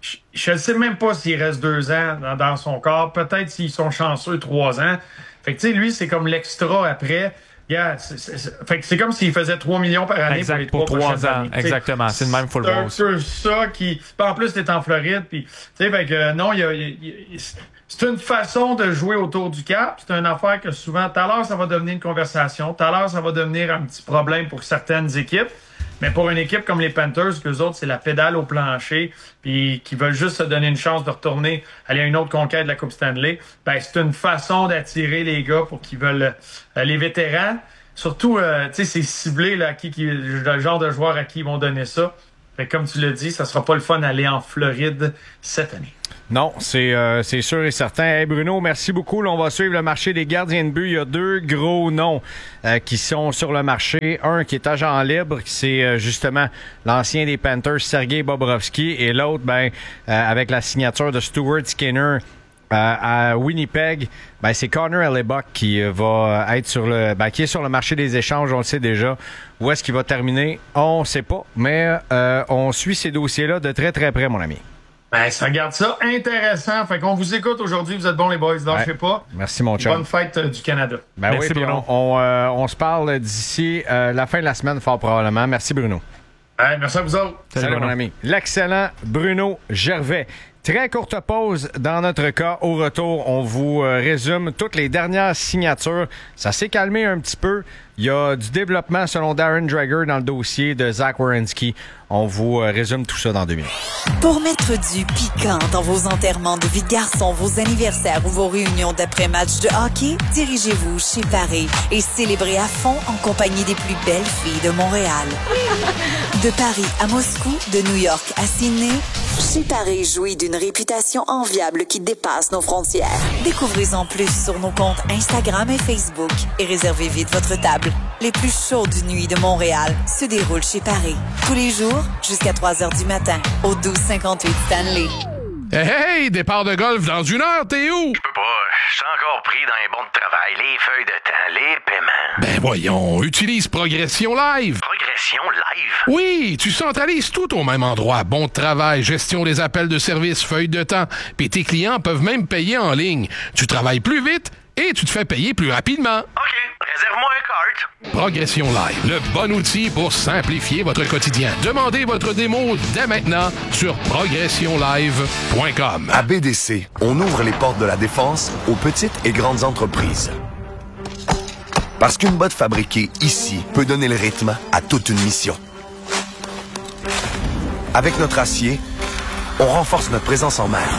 je ne sais même pas s'il reste deux ans dans, dans son corps. Peut-être s'ils sont chanceux, trois ans. Fait que, tu sais, lui, c'est comme l'extra après. Yeah, c'est, c'est, c'est, fait que c'est comme s'il faisait trois millions par année exact, pour les trois pour trois prochaines ans. années. Exactement, c'est le même full C'est un rose. peu ça qui... Puis en plus, t'es en Floride, puis... Tu sais, fait que euh, non, il y a... Y a, y a c'est une façon de jouer autour du cap. C'est une affaire que souvent, tout à l'heure, ça va devenir une conversation. Tout à l'heure, ça va devenir un petit problème pour certaines équipes. Mais pour une équipe comme les Panthers, qu'eux autres, c'est la pédale au plancher, puis qui veulent juste se donner une chance de retourner, aller à une autre conquête de la Coupe Stanley, ben c'est une façon d'attirer les gars pour qu'ils veulent... Euh, les vétérans, surtout, euh, tu sais, c'est ciblé, là, à qui, qui, le genre de joueur à qui ils vont donner ça. Fait que comme tu l'as dit, ça sera pas le fun d'aller en Floride cette année. Non, c'est euh, c'est sûr et certain. Hey Bruno, merci beaucoup. Là, on va suivre le marché des gardiens de but. Il y a deux gros noms euh, qui sont sur le marché. Un qui est agent libre, c'est euh, justement l'ancien des Panthers, Sergei Bobrovsky, et l'autre, ben, euh, avec la signature de Stuart Skinner euh, à Winnipeg, ben, c'est Connor Hellebuyck qui va être sur le, ben, qui est sur le marché des échanges. On le sait déjà. Où est-ce qu'il va terminer? On ne sait pas, mais euh, on suit ces dossiers-là de très très près, mon ami. Ben, ça regarde ça intéressant. Fait qu'on vous écoute aujourd'hui. Vous êtes bons, les boys. Donc, je sais pas. Merci, mon chum. Bonne fête euh, du Canada. Ben Merci, oui, Bruno. on, on, euh, on se parle d'ici euh, la fin de la semaine, fort probablement. Merci, Bruno. Ouais, merci à vous autres. Salut, Salut mon ami. L'excellent Bruno Gervais. Très courte pause dans notre cas. Au retour, on vous euh, résume toutes les dernières signatures. Ça s'est calmé un petit peu. Il y a du développement selon Darren Dreger dans le dossier de Zach Werenski. On vous euh, résume tout ça dans deux minutes. Pour mettre du piquant dans vos enterrements de vie de garçon, vos anniversaires ou vos réunions d'après-match de hockey, dirigez-vous chez Paris et célébrez à fond en compagnie des plus belles filles de Montréal. De Paris à Moscou, de New York à Sydney, chez Paris jouit d'une réputation enviable qui dépasse nos frontières. Découvrez-en plus sur nos comptes Instagram et Facebook et réservez vite votre table. Les plus chaudes nuits de Montréal se déroulent chez Paris. Tous les jours, jusqu'à trois heures du matin, au douze cinquante-huit Stanley. Hey, hey, départ de golf dans une heure, t'es où? Je peux pas, je suis encore pris dans les bons de travail, les feuilles de temps, les paiements. Ben voyons, utilise Progression Live. Progression Live? Oui, tu centralises tout au même endroit. Bon de travail, gestion des appels de service, feuilles de temps. Puis tes clients peuvent même payer en ligne. Tu travailles plus vite et tu te fais payer plus rapidement. OK, réserve-moi un cart. Progression Live, le bon outil pour simplifier votre quotidien. Demandez votre démo dès maintenant sur progression live point com. À B D C, on ouvre les portes de la défense aux petites et grandes entreprises. Parce qu'une botte fabriquée ici peut donner le rythme à toute une mission. Avec notre acier, on renforce notre présence en mer.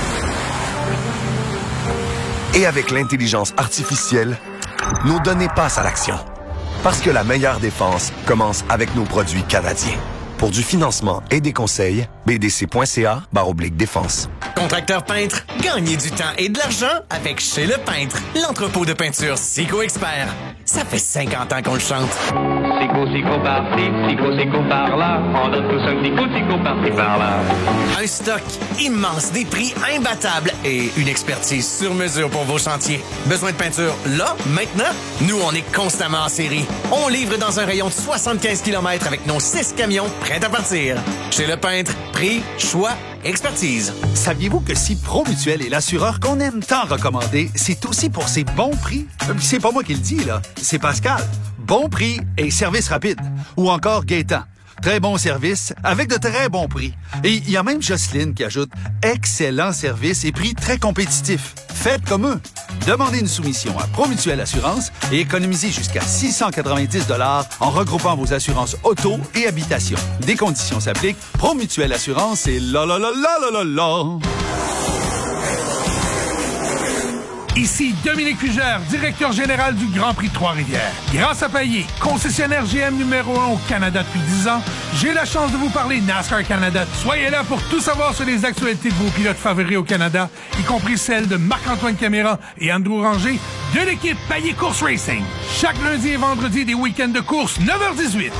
Et avec l'intelligence artificielle, nos données passent à l'action. Parce que la meilleure défense commence avec nos produits canadiens. Pour du financement et des conseils, b d c point c a barre oblique défense. Contracteur peintre, gagnez du temps et de l'argent avec Chez Le Peintre, l'entrepôt de peinture Sico Expert. Ça fait cinquante ans qu'on le chante. Sico, Sico par-ci, Sico, Sico par-là. On donne tous un petit coup, Sico par-ci, par-là. Un stock immense, des prix imbattables et une expertise sur mesure pour vos chantiers. Besoin de peinture là, maintenant? Nous, on est constamment en série. On livre dans un rayon de soixante-quinze kilomètres avec nos six camions prêts à partir. Chez Le Peintre, prix, choix, expertise. Saviez-vous que si Promutuel est l'assureur qu'on aime tant recommander, c'est aussi pour ses bons prix? C'est pas moi qui le dis, là. C'est Pascal. Bon prix et service rapide. Ou encore Gaétan. Très bon service avec de très bons prix. Et il y a même Jocelyne qui ajoute excellent service et prix très compétitifs. Faites comme eux. Demandez une soumission à Promutuel Assurance et économisez jusqu'à six cent quatre-vingt-dix dollars en regroupant vos assurances auto et habitation. Des conditions s'appliquent. Promutuel Assurance et la la la la la la la. Ici Dominique Fugère, directeur général du Grand Prix de Trois-Rivières. Grâce à Payet, concessionnaire G M numéro un au Canada depuis dix ans, j'ai la chance de vous parler NASCAR Canada. Soyez là pour tout savoir sur les actualités de vos pilotes favoris au Canada, y compris celles de Marc-Antoine Caméra et Andrew Ranger de l'équipe Payet Course Racing. Chaque lundi et vendredi des week-ends de course, neuf heures dix-huit.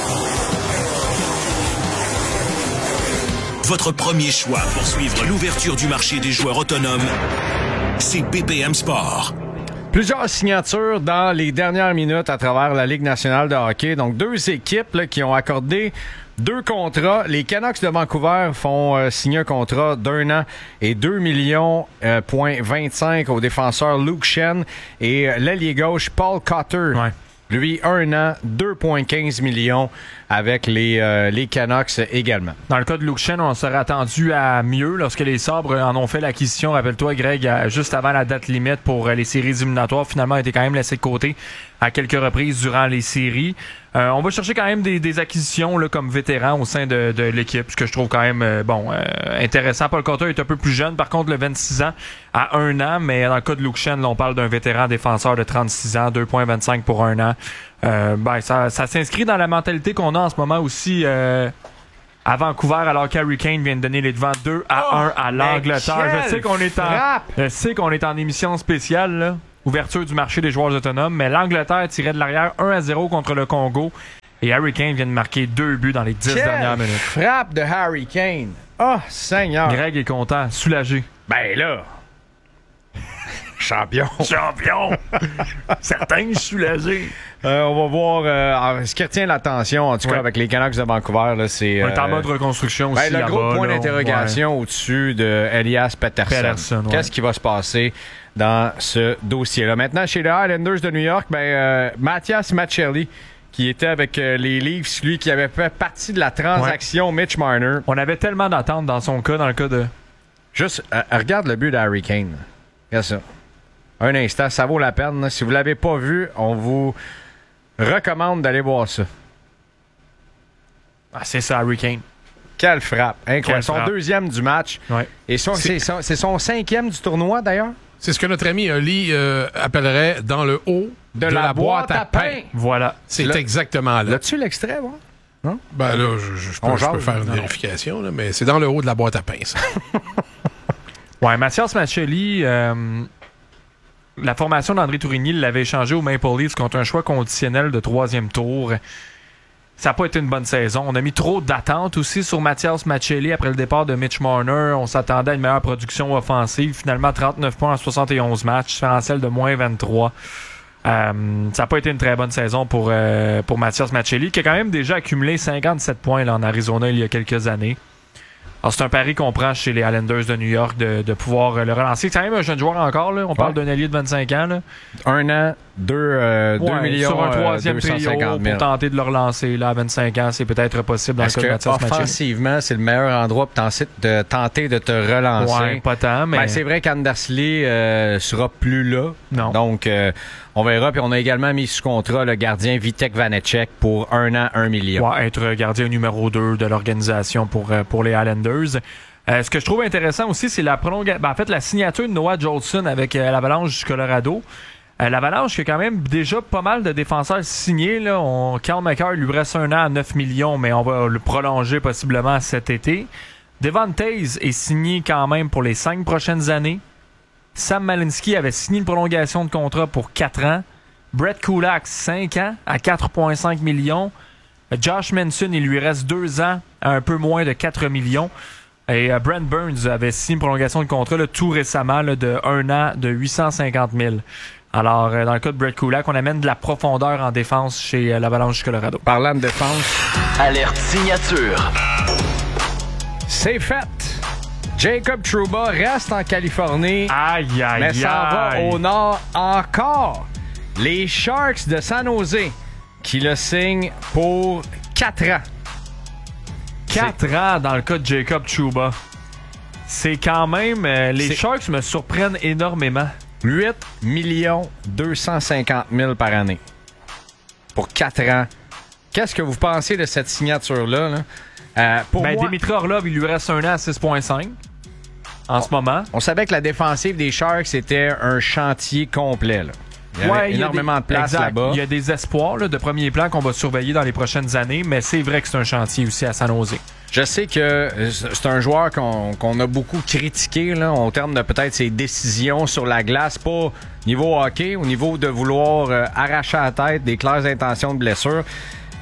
Votre premier choix pour suivre l'ouverture du marché des joueurs autonomes, c'est B P M Sport. Plusieurs signatures dans les dernières minutes à travers la Ligue nationale de hockey. Donc, deux équipes là, qui ont accordé deux contrats. Les Canucks de Vancouver font euh, signer un contrat d'un an et deux millions euh, point vingt-cinq au défenseur Luke Schenn et euh, l'ailier gauche Paul Cotter. Ouais. Lui, un an, deux virgule quinze millions avec les, euh, les Canucks également. Dans le cas de Luke Schenn, on serait attendu à mieux lorsque les Sabres en ont fait l'acquisition. Rappelle-toi, Greg, juste avant la date limite pour les séries éliminatoires, finalement, a été quand même laissé de côté à quelques reprises durant les séries. Euh, on va chercher quand même des, des acquisitions là, comme vétéran au sein de, de l'équipe, ce que je trouve quand même euh, bon euh, intéressant. Paul Cotter est un peu plus jeune, par contre, le vingt-six ans à un an, mais dans le cas de Luke Schenn, là, on parle d'un vétéran défenseur de trente-six ans, deux virgule vingt-cinq pour un an. Euh, ben, ça, ça s'inscrit dans la mentalité qu'on a en ce moment aussi euh, à Vancouver, alors qu'Harry Kane vient de donner les devants deux à un à l'Angleterre. Je sais qu'on est en, je sais qu'on est en émission spéciale, là. Ouverture du marché des joueurs autonomes, mais l'Angleterre tirait de l'arrière un à zéro contre le Congo et Harry Kane vient de marquer deux buts dans les dix Quelle dernières minutes. Frappe de Harry Kane. Oh, Seigneur. Greg est content, soulagé. Ben là. Champion. Champion. Certains soulagés. Euh, on va voir euh, ce qui retient l'attention, en tout ouais. cas, avec les Canucks de Vancouver. Là, c'est, on est en euh, mode reconstruction aussi. Ben, le gros là-bas, point là, d'interrogation ouais. au-dessus de Elias Pettersson. Pettersson ouais. Qu'est-ce qui va se passer dans ce dossier-là? Maintenant, chez les Islanders de New York, ben, euh, Mathias Maccelli, qui était avec euh, les Leafs, lui qui avait fait partie de la transaction ouais. Mitch Marner. On avait tellement d'attentes dans son cas, dans le cas de... Juste, euh, regarde le but d'Harry Kane. Regarde ça. Un instant, ça vaut la peine. Là. Si vous ne l'avez pas vu, on vous recommande d'aller voir ça. Ah, c'est ça, Harry Kane. Quelle frappe. Incroyable. Quelle son frappe. deuxième du match. Ouais. Et son, c'est... C'est, son, c'est son cinquième du tournoi, d'ailleurs. C'est ce que notre ami Oli euh, appellerait dans le haut de, de la, la boîte, boîte à pain. pain. Voilà. C'est là, exactement là. L'as-tu l'extrait, moi? Non? Ben là, je, je, je peux, je peux faire une non. vérification, là, mais c'est dans le haut de la boîte à pain, ça. Ouais, Mathias Maccelli... Euh... La formation d'André Tourigny l'avait échangé au Maple Leafs contre un choix conditionnel de troisième tour. Ça n'a pas été une bonne saison. On a mis trop d'attentes aussi sur Mathias Maccelli après le départ de Mitch Marner. On s'attendait à une meilleure production offensive. Finalement, trente-neuf points en soixante et onze matchs, différentiel de moins vingt-trois. Euh, ça n'a pas été une très bonne saison pour, euh, pour Mathias Maccelli, qui a quand même déjà accumulé cinquante-sept points là, en Arizona il y a quelques années. Alors, c'est un pari qu'on prend chez les Islanders de New York de, de pouvoir euh, le relancer. C'est quand même un jeune joueur encore. Là. On ouais. parle d'un allié de vingt-cinq ans. Là. Un an, deux, euh, ouais, deux millions. Sur un troisième euh, trio pour tenter de le relancer. Là, à vingt-cinq ans, c'est peut-être possible dans Est-ce le cas de Mathias Maccelli. Offensivement, c'est le meilleur endroit pour tenter de, tenter de te relancer. Ouais, pas tant, mais... Ben, c'est vrai qu'Anders Lee euh, sera plus là. Non. Donc, euh, on verra. Puis on a également mis sous contrat le gardien Vitek Vanecek pour un an, un million. Ouais, être gardien numéro deux de l'organisation pour, pour les Islanders. Euh, ce que je trouve intéressant aussi, c'est la prolongation. Ben, en fait, la signature de Noah Jolson avec euh, l'Avalanche du Colorado. Euh, L'Avalanche qui a quand même déjà pas mal de défenseurs signés. Là. On, Carl McCarr lui reste un an à neuf millions, mais on va le prolonger possiblement cet été. Devon Taze est signé quand même pour les cinq prochaines années. Sam Malinski avait signé une prolongation de contrat pour quatre ans. Brett Kulak, cinq ans à quatre virgule cinq millions. Josh Manson, il lui reste deux ans à un peu moins de quatre millions. Et euh, Brent Burns avait signé une prolongation de contrat là, tout récemment là, de un an de huit cent cinquante mille. Alors, euh, dans le cas de Brett Kulak, on amène de la profondeur en défense chez euh, l'Avalanche du Colorado. Parlant de défense... Alerte signature. C'est fait. Jacob Trouba reste en Californie. Aïe, aïe, mais s'en va aïe. au nord encore. Les Sharks de San Jose qui le signent pour quatre ans. quatre ans dans le cas de Jacob Trouba. C'est quand même... Euh, les C'est... Sharks me surprennent énormément. huit millions deux cent cinquante mille par année. Pour quatre ans. Qu'est-ce que vous pensez de cette signature-là? Là? Euh, pour ben, moi... Dimitri Orlov, il lui reste un an à six virgule cinq en on, ce moment. On savait que la défensive des Sharks était un chantier complet. Là. Il y avait ouais, énormément il y a des, de place exact. là-bas. Il y a des espoirs là, de premier plan qu'on va surveiller dans les prochaines années, mais c'est vrai que c'est un chantier aussi à San Jose. Je sais que c'est un joueur qu'on, qu'on a beaucoup critiqué là, en termes de peut-être ses décisions sur la glace, pas niveau hockey, au niveau de vouloir euh, arracher la tête, des claires intentions de blessure.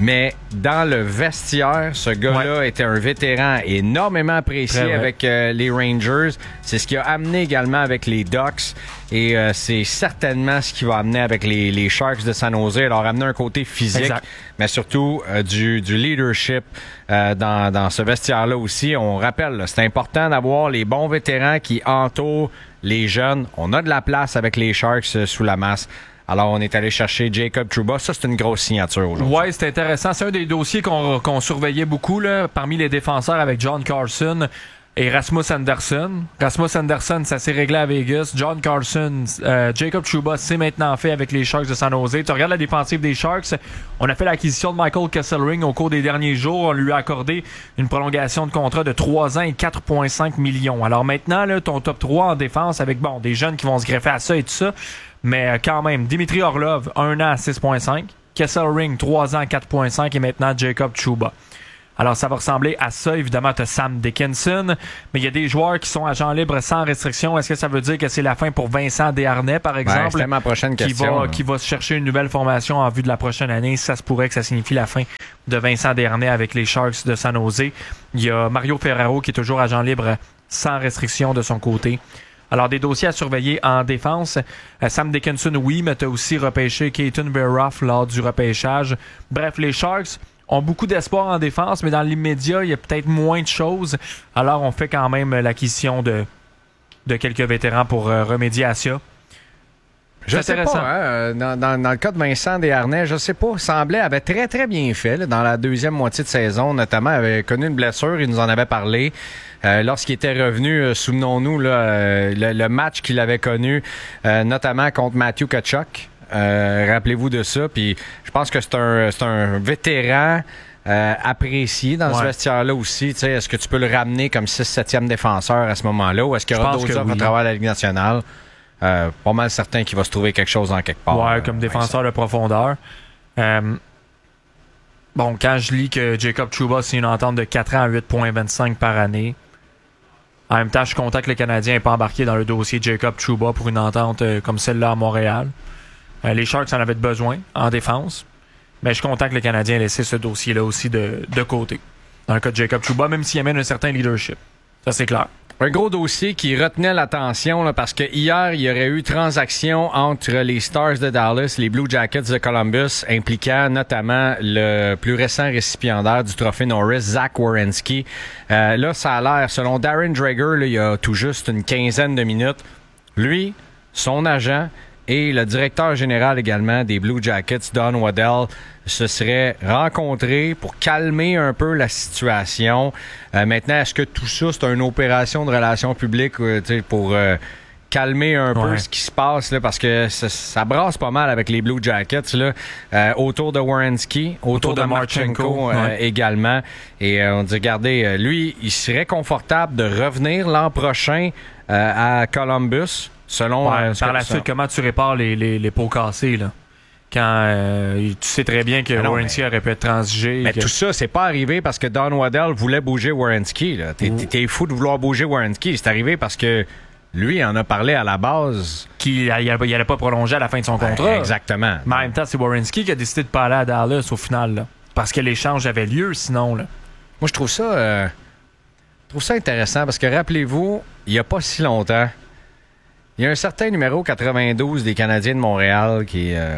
Mais dans le vestiaire, ce gars-là ouais. était un vétéran énormément apprécié Très avec euh, les Rangers. C'est ce qui a amené également avec les Ducks. Et euh, c'est certainement ce qui va amener avec les, les Sharks de San Jose. Alors, amener un côté physique, exact. mais surtout euh, du, du leadership euh, dans, dans ce vestiaire-là aussi. On rappelle, là, c'est important d'avoir les bons vétérans qui entourent les jeunes. On a de la place avec les Sharks euh, sous la masse. Alors, on est allé chercher Jacob Trouba. Ça, c'est une grosse signature aujourd'hui. Oui, c'est intéressant. C'est un des dossiers qu'on, qu'on surveillait beaucoup là, parmi les défenseurs avec John Carlson et Rasmus Andersson. Rasmus Andersson, ça s'est réglé à Vegas. John Carlson, euh, Jacob Trouba, c'est maintenant fait avec les Sharks de San Jose. Tu regardes la défensive des Sharks. On a fait l'acquisition de Michael Kesselring au cours des derniers jours. On lui a accordé une prolongation de contrat de trois ans et quatre virgule cinq millions. Alors maintenant, là, ton top trois en défense avec bon des jeunes qui vont se greffer à ça et tout ça. Mais quand même, Dimitri Orlov, un an à six virgule cinq. Kesselring, trois ans à quatre virgule cinq. Et maintenant, Jacob Trouba. Alors, ça va ressembler à ça. Évidemment, tu as Sam Dickinson. Mais il y a des joueurs qui sont agents libres sans restriction. Est-ce que ça veut dire que c'est la fin pour Vincent Desharnais, par exemple? Ben, c'était ma prochaine qui question. Va, qui va se chercher une nouvelle formation en vue de la prochaine année. Ça se pourrait que ça signifie la fin de Vincent Desharnais avec les Sharks de San Jose. Il y a Mario Ferraro qui est toujours agent libre sans restriction de son côté. Alors, des dossiers à surveiller en défense. Euh, Sam Dickinson, oui, mais tu as aussi repêché Keaton Beroff lors du repêchage. Bref, les Sharks ont beaucoup d'espoir en défense, mais dans l'immédiat, il y a peut-être moins de choses. Alors, on fait quand même l'acquisition de, de quelques vétérans pour euh, remédier à ça. Je sais pas, hein, dans, dans, dans le cas de Vincent Desharnais, je sais pas, semblait avait très très bien fait là, dans la deuxième moitié de saison, notamment avait connu une blessure, il nous en avait parlé. Euh, lorsqu'il était revenu, euh, souvenons-nous, là, euh, le, le match qu'il avait connu, euh, notamment contre Matthew Tkachuk. Euh, rappelez-vous de ça. Puis je pense que c'est un, c'est un vétéran euh, apprécié dans ouais. ce vestiaire-là aussi. T'sais, est-ce que tu peux le ramener comme six septième défenseur à ce moment-là ou est-ce qu'il y aura d'autres offres oui. à travers la Ligue nationale? Euh, pas mal certain qu'il va se trouver quelque chose en quelque part. Ouais, euh, comme défenseur de profondeur. Euh, bon, quand je lis que Jacob Trouba, c'est une entente de quatre ans à huit virgule vingt-cinq par année. En même temps, je suis content que le Canadien n'ait pas embarqué dans le dossier Jacob Trouba pour une entente euh, comme celle-là à Montréal. Euh, les Sharks en avaient besoin en défense. Mais je suis content que le Canadien ait laissé ce dossier-là aussi de, de côté. Dans le cas de Jacob Trouba, même s'il amène un certain leadership. Ça, c'est clair. Un gros dossier qui retenait l'attention là, parce que hier, il y aurait eu transaction entre les Stars de Dallas et les Blue Jackets de Columbus, impliquant notamment le plus récent récipiendaire du trophée Norris, Zach Werenski. Euh, là, ça a l'air, selon Darren Dreger, là, il y a tout juste une quinzaine de minutes, lui, son agent et le directeur général également des Blue Jackets, Don Waddell, se seraient rencontrés pour calmer un peu la situation. Euh, maintenant, est-ce que tout ça, c'est une opération de relations publiques euh, pour euh, calmer un ouais. peu ce qui se passe? Là, parce que ça, ça brasse pas mal avec les Blue Jackets là, euh, autour de Werenski, autour, autour de, de Marchenko euh, ouais. également. Et euh, on dit, regardez, euh, lui, il serait confortable de revenir l'an prochain euh, à Columbus. Selon ouais, euh, par la suite, comment tu répares les, les, les pots cassés, là? Quand euh, tu sais très bien que Werenski aurait pu être transigé. Mais que... tout ça, c'est pas arrivé parce que Don Waddell voulait bouger Werenski. Là. T'es, mmh. t'es fou de vouloir bouger Werenski. C'est arrivé parce que lui en a parlé à la base. Qu'il n'allait pas prolonger à la fin de son contrat. Ben, exactement. Mais en même temps, c'est Werenski qui a décidé de pas aller à Dallas au final. Là, parce que l'échange avait lieu sinon. Là. Moi, je trouve ça, euh, je trouve ça intéressant parce que rappelez-vous, il n'y a pas si longtemps, il y a un certain numéro quatre-vingt-douze des Canadiens de Montréal qui euh,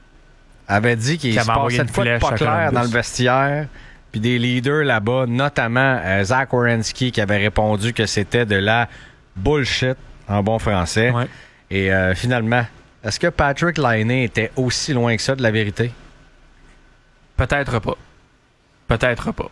avait dit qu'il se passait de quoi de pas clair dans le vestiaire. Puis des leaders là-bas, notamment euh, Zach Werenski, qui avait répondu que c'était de la bullshit en bon français. Ouais. Et euh, finalement, est-ce que Patrick Laine était aussi loin que ça de la vérité? Peut-être pas. Peut-être pas.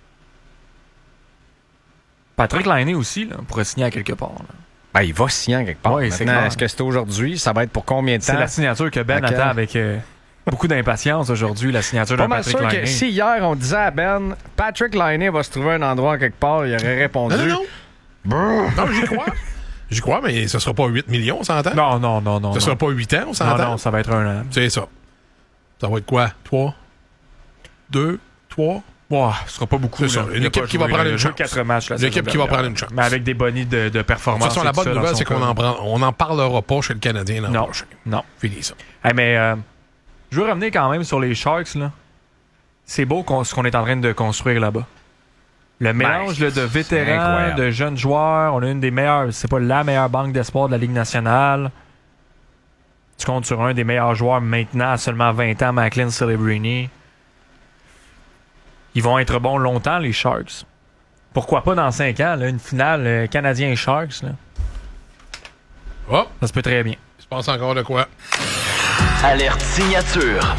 Patrick Laine aussi, là, pourrait signer à quelque part. Là. Ben, il va signer à quelque part. Oui, Maintenant, est-ce que c'est aujourd'hui? Ça va être pour combien de temps? C'est la signature que Ben okay. attend avec euh, beaucoup d'impatience aujourd'hui, la signature de Patrick Laine. Que si hier, on disait à Ben, Patrick Laine va se trouver un endroit quelque part, il aurait répondu... Non, non, non. non, j'y crois. J'y crois, mais ce sera pas huit millions, on s'entend? Non, non, non, non. Ce non. sera pas huit ans, on s'entend? Non, non, ça va être un an. C'est ça. Ça va être quoi? trois? deux? trois? Wow, ce sera pas beaucoup. C'est ça. Une équipe qui va prendre une chance. quatre matchs, là, une équipe qui va prendre une chance. Mais avec des bonnies de, de performance. De toute façon, la bonne nouvelle, c'est qu'on en prend, on n'en parlera pas chez le Canadien l'an non. prochain. Non. Fini ça. Hey, mais euh, je veux revenir quand même sur les Sharks. Là. c'est beau qu'on, ce qu'on est en train de construire là-bas. Le mélange Ben, là, de vétérans, incroyable. de jeunes joueurs. On a une des meilleures, c'est pas la meilleure banque d'espoir de la Ligue nationale. Tu comptes sur un des meilleurs joueurs maintenant à seulement vingt ans, Macklin Celebrini. Ils vont être bons longtemps, les Sharks. Pourquoi pas dans cinq ans, là, une finale euh, Canadien-Sharks? Là. Oh! Ça se peut très bien. Je pense encore de quoi? Alerte signature.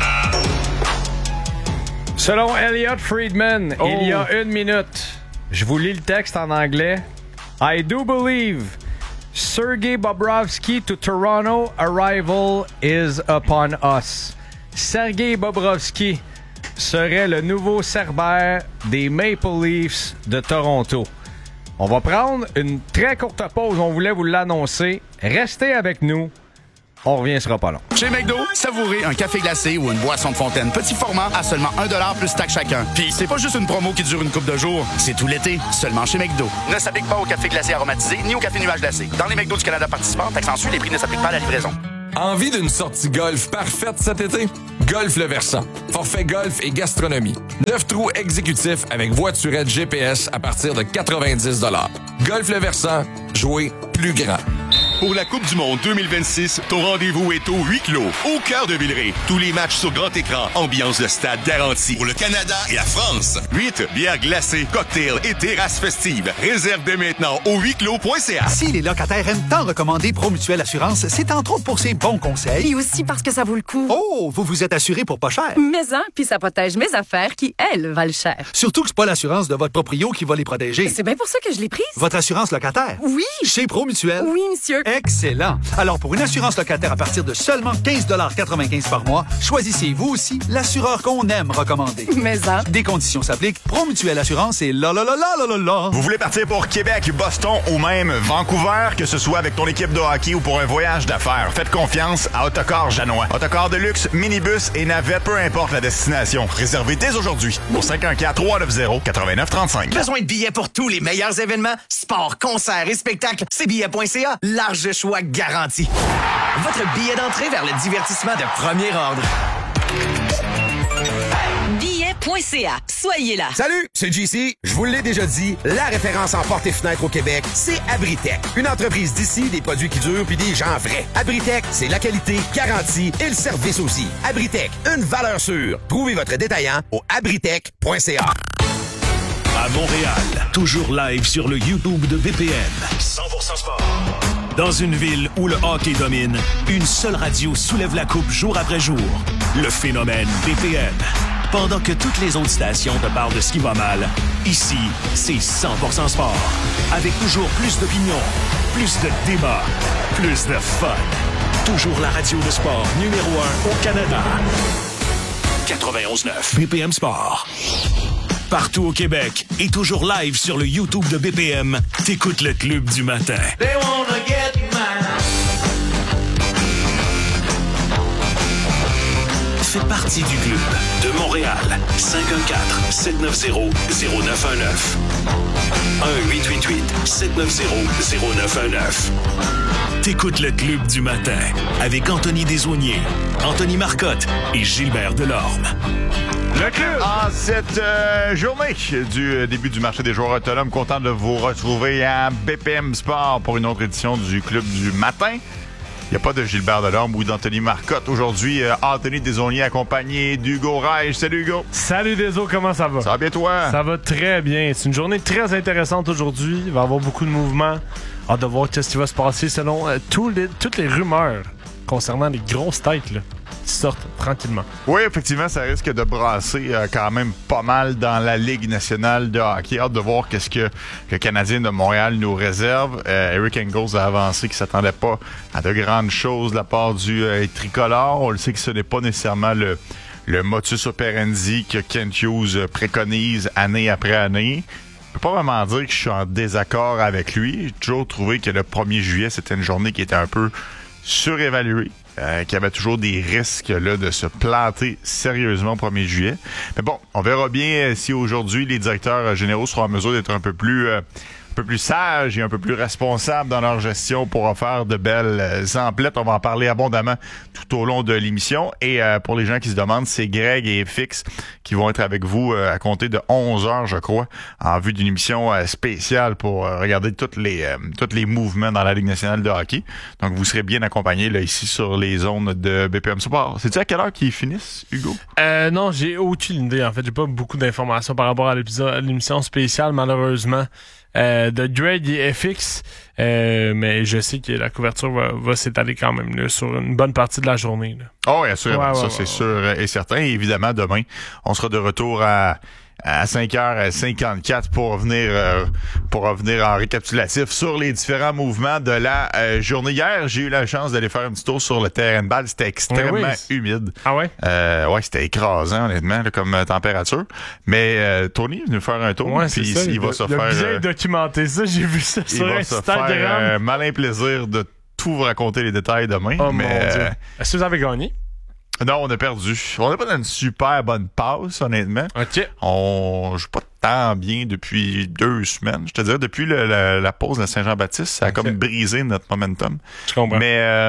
Selon Elliot Friedman, Oh. il y a une minute, je vous lis le texte en anglais. I do believe Sergei Bobrovsky to Toronto arrival is upon us. Sergei Bobrovsky serait le nouveau Cerbère des Maple Leafs de Toronto. On va prendre une très courte pause, on voulait vous l'annoncer. Restez avec nous. On revient, ce sera pas long. Chez McDo, savourez un café glacé ou une boisson de fontaine petit format à seulement un dollar plus taxe chacun. Puis c'est pas juste une promo qui dure une couple de jours, c'est tout l'été, seulement chez McDo. Ne s'applique pas au café glacé aromatisé ni au café nuage glacé. Dans les McDo du Canada participants, taxe en sus, les prix ne s'appliquent pas à la livraison. Envie d'une sortie golf parfaite cet été? Golf Le Versant. Forfait golf et gastronomie. neuf trous exécutifs avec voiturette G P S à partir de quatre-vingt-dix dollars. Golf Le Versant, jouer plus grand. Pour la Coupe du Monde deux mille vingt-six, ton rendez-vous est au huis clos, au cœur de Villeray. Tous les matchs sur grand écran, ambiance de stade garantie. Pour le Canada et la France. huit bières glacées, cocktails et terrasses festives. Réserve dès maintenant au huis clos point c a. Si les locataires aiment tant recommander Promutuelle Assurance, c'est entre autres pour ses bons conseils. Et aussi parce que ça vaut le coup. Oh, vous vous êtes assuré pour pas cher. Mais hein, puis ça protège mes affaires qui, elles, valent cher. Surtout que c'est pas l'assurance de votre proprio qui va les protéger. C'est bien pour ça que je l'ai prise. Votre assurance locataire. Oui. Chez Promutuelle. Oui, monsieur. Excellent. Alors, pour une assurance locataire à partir de seulement quinze quatre-vingt-quinze par mois, choisissez vous aussi l'assureur qu'on aime recommander. Mais hein. Des conditions s'appliquent. Promutuelle Assurance et là, là, là, là, là, là, là. Vous voulez partir pour Québec, Boston ou même Vancouver, que ce soit avec ton équipe de hockey ou pour un voyage d'affaires, faites confiance à Autocar Janois. Autocar de luxe, minibus et navette, peu importe la destination. Réservez dès aujourd'hui au cinq un quatre, trois neuf zéro, neuf neuf trois cinq. Besoin de billets pour tous les meilleurs événements? Sport, concerts et spectacles? C billets point c a. Large choix garanti. Votre billet d'entrée vers le divertissement de premier ordre. Billets point c a. Soyez là. Salut, c'est J C. Je vous l'ai déjà dit, la référence en portes et fenêtres au Québec, c'est Abritech. Une entreprise d'ici, des produits qui durent puis des gens vrais. Abritech, c'est la qualité garantie et le service aussi. Abritech, une valeur sûre. Trouvez votre détaillant au abritech point c a. À Montréal, toujours live sur le YouTube de B P M. cent pour cent sport. Dans une ville où le hockey domine, une seule radio soulève la coupe jour après jour. Le phénomène B P M. Pendant que toutes les autres stations te parlent de ce qui va mal, ici, c'est cent pour cent sport. Avec toujours plus d'opinion, plus de débats, plus de fun. Toujours la radio de sport numéro un au Canada. quatre-vingt-onze neuf B P M Sport. Partout au Québec et toujours live sur le YouTube de B P M, t'écoutes le Club du matin. They wanna get mine. Fais partie du club de Montréal. cinq un quatre, sept neuf zéro, zéro neuf un neuf. un huit huit huit, sept neuf zéro, zéro neuf un neuf. T'écoutes le Club du matin avec Anthony Desaulniers, Anthony Marcotte et Gilbert Delorme. Le club! En cette euh, journée du euh, début du marché des joueurs autonomes, content de vous retrouver à B P M Sport pour une autre édition du Club du matin. Il n'y a pas de Gilbert Delorme ou d'Anthony Marcotte. Aujourd'hui, euh, Anthony Desaulniers accompagné d'Hugo Reich. Salut Hugo! Salut Deso, comment ça va? Ça va bien toi? Ça va très bien. C'est une journée très intéressante aujourd'hui. Il va y avoir beaucoup de mouvements. Hâte de voir ce qui va se passer selon euh, tous les, toutes les rumeurs concernant les grosses têtes là, qui sortent tranquillement. Oui, effectivement, ça risque de brasser euh, quand même pas mal dans la Ligue nationale de hockey. Hâte de voir qu'est-ce que le Canadien de Montréal nous réserve. Euh, Eric Engels a avancé qu'il ne s'attendait pas à de grandes choses de la part du euh, tricolore. On le sait que ce n'est pas nécessairement le, le motus operandi que Kent Hughes préconise année après année. Je peux pas vraiment dire que je suis en désaccord avec lui. J'ai toujours trouvé que le premier juillet, c'était une journée qui était un peu surévaluée. Euh, qu'il y avait toujours des risques là, de se planter sérieusement au premier juillet. Mais bon, on verra bien euh, si aujourd'hui les directeurs généraux seront en mesure d'être un peu plus euh, peu plus sages et un peu plus responsables dans leur gestion pour faire de belles emplettes. On va en parler abondamment tout au long de l'émission. Et euh, pour les gens qui se demandent, c'est Greg et Fix qui vont être avec vous euh, à compter de onze heures, je crois, en vue d'une émission euh, spéciale pour euh, regarder toutes les euh, tous les mouvements dans la Ligue nationale de hockey. Donc, vous serez bien accompagnés là ici sur les zones de B P M Sport. C'est-tu à quelle heure qu'ils finissent, Hugo? Euh, non, j'ai aucune idée. En fait, j'ai pas beaucoup d'informations par rapport à l'épisode, à l'émission spéciale, malheureusement, euh, de Greg et F X. Euh, mais je sais que la couverture va, va s'étaler quand même là, sur une bonne partie de la journée. Là. Oh, bien sûr, ouais, ça ouais, c'est ouais, sûr ouais. et certain. Et évidemment, demain, on sera de retour à à cinq heures cinquante-quatre pour revenir euh, pour revenir en récapitulatif sur les différents mouvements de la euh, journée. Hier, j'ai eu la chance d'aller faire un petit tour sur le terrain de balle. C'était extrêmement oui, oui. humide. Ah ouais? Euh, ouais, c'était écrasant, honnêtement, là, comme euh, température. Mais euh, Tony est venu faire un tour. Ouais, puis c'est ça, il, il va le, se le faire... bien euh, documenté ça, j'ai vu ça sur il Instagram. va se faire euh, malin plaisir de tout vous raconter les détails demain. Oh mais, mon Dieu. Euh, Est-ce que vous avez gagné? Non, on a perdu. On n'est pas dans une super bonne passe, honnêtement. OK. On joue pas tant bien depuis deux semaines. Je te dirais, depuis le, la, la pause de Saint-Jean-Baptiste, ça a okay. comme brisé notre momentum. Je comprends. Mais euh,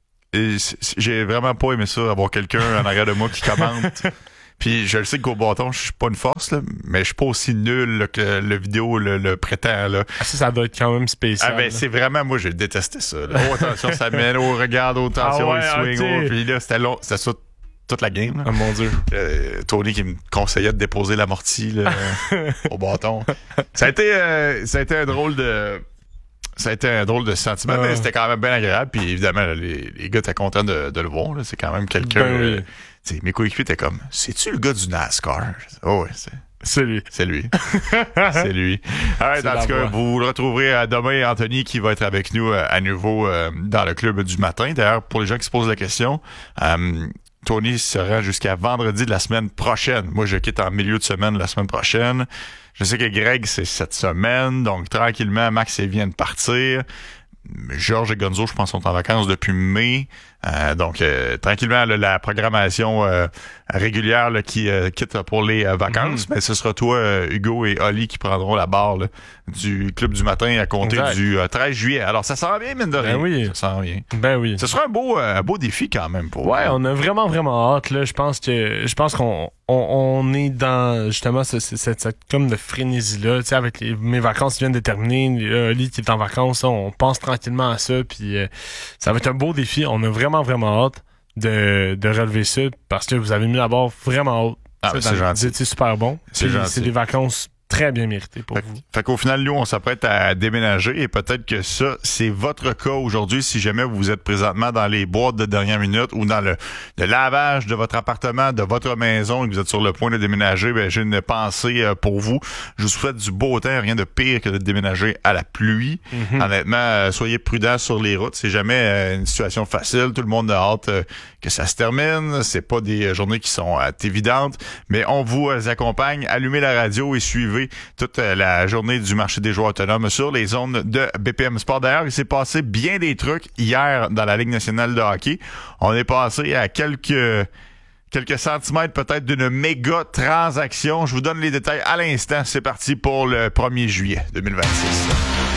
j'ai vraiment pas aimé ça, avoir quelqu'un en arrière de moi qui commente. Puis je le sais qu'au bâton, je suis pas une force, là, mais je suis pas aussi nul là, que le vidéo le, le prétend. Là. Ah, ça, ça doit être quand même spécial. Ah ben, c'est vraiment, moi, j'ai détesté ça. Là. Oh, attention, ça mène, oh, regarde, oh, attention, ah ouais, il swing, okay. oh. Puis là, c'était long, c'était ça toute la game. Là. Oh mon Dieu. Euh, Tony qui me conseillait de déposer l'amorti là, au bâton. Ça a été, euh, ça a été un drôle de... Ça a été un drôle de sentiment, euh... mais c'était quand même bien agréable. Puis évidemment, là, les, les gars étaient contents de, de le voir. Là. C'est quand même quelqu'un... Ben oui. euh, mes coéquipiers étaient comme, c'est-tu le gars du NASCAR? Oh oui, c'est... C'est lui. C'est lui. C'est lui. Right, en tout cas, vous le retrouverez euh, demain, Anthony, qui va être avec nous euh, à nouveau euh, dans le club du matin. D'ailleurs, pour les gens qui se posent la question, euh, Tony sera jusqu'à vendredi de la semaine prochaine. Moi, je quitte en milieu de semaine la semaine prochaine. Je sais que Greg, c'est cette semaine. Donc, tranquillement, Max et vient de partir. Georges et Gonzo, je pense, sont en vacances depuis mai. Euh, donc, euh, tranquillement, là, la programmation euh, régulière là, qui euh, quitte pour les euh, vacances. Mm-hmm. Mais ce sera toi, euh, Hugo et Oli qui prendront la barre là, du Club du matin à compter exact. du euh, treize juillet. Alors, ça s'en vient, mine de rien. Ben oui. Ça s'en vient. Ben oui. Ce sera un beau, euh, un beau défi quand même pour Ouais, on a vraiment, vraiment hâte. Là. Je pense que je pense qu'on on, on est dans justement cette, cette, cette comme de frénésie-là. Tu sais, avec les, mes vacances qui viennent de terminer, Oli qui est en vacances, là, on pense tranquillement à ça. Puis euh, ça va être un beau défi. On a vraiment, vraiment hâte de, de relever ça parce que vous avez mis la barre vraiment haute. Ah, ça, c'est gentil. C'est super bon. C'est gentil. C'est des vacances très bien méritées pour fait, vous. Fait qu'au final, nous, on s'apprête à déménager et peut-être que ça, c'est votre cas aujourd'hui si jamais vous êtes présentement dans les boîtes de dernière minute ou dans le, le lavage de votre appartement, de votre maison et que vous êtes sur le point de déménager. Ben, j'ai une pensée pour vous. Je vous souhaite du beau temps, rien de pire que de déménager à la pluie. Mm-hmm. Honnêtement, euh, soyez prudents sur les routes. C'est jamais euh, une situation facile. Tout le monde a hâte euh, que ça se termine. C'est pas des journées qui sont euh, évidentes, mais on vous euh, accompagne. Allumez la radio et suivez toute la journée du marché des joueurs autonomes sur les zones de B P M Sport. D'ailleurs, il s'est passé bien des trucs hier dans la Ligue nationale de hockey. On est passé à quelques quelques centimètres peut-être d'une méga transaction. Je vous donne les détails à l'instant. C'est parti pour le premier juillet deux mille vingt-six.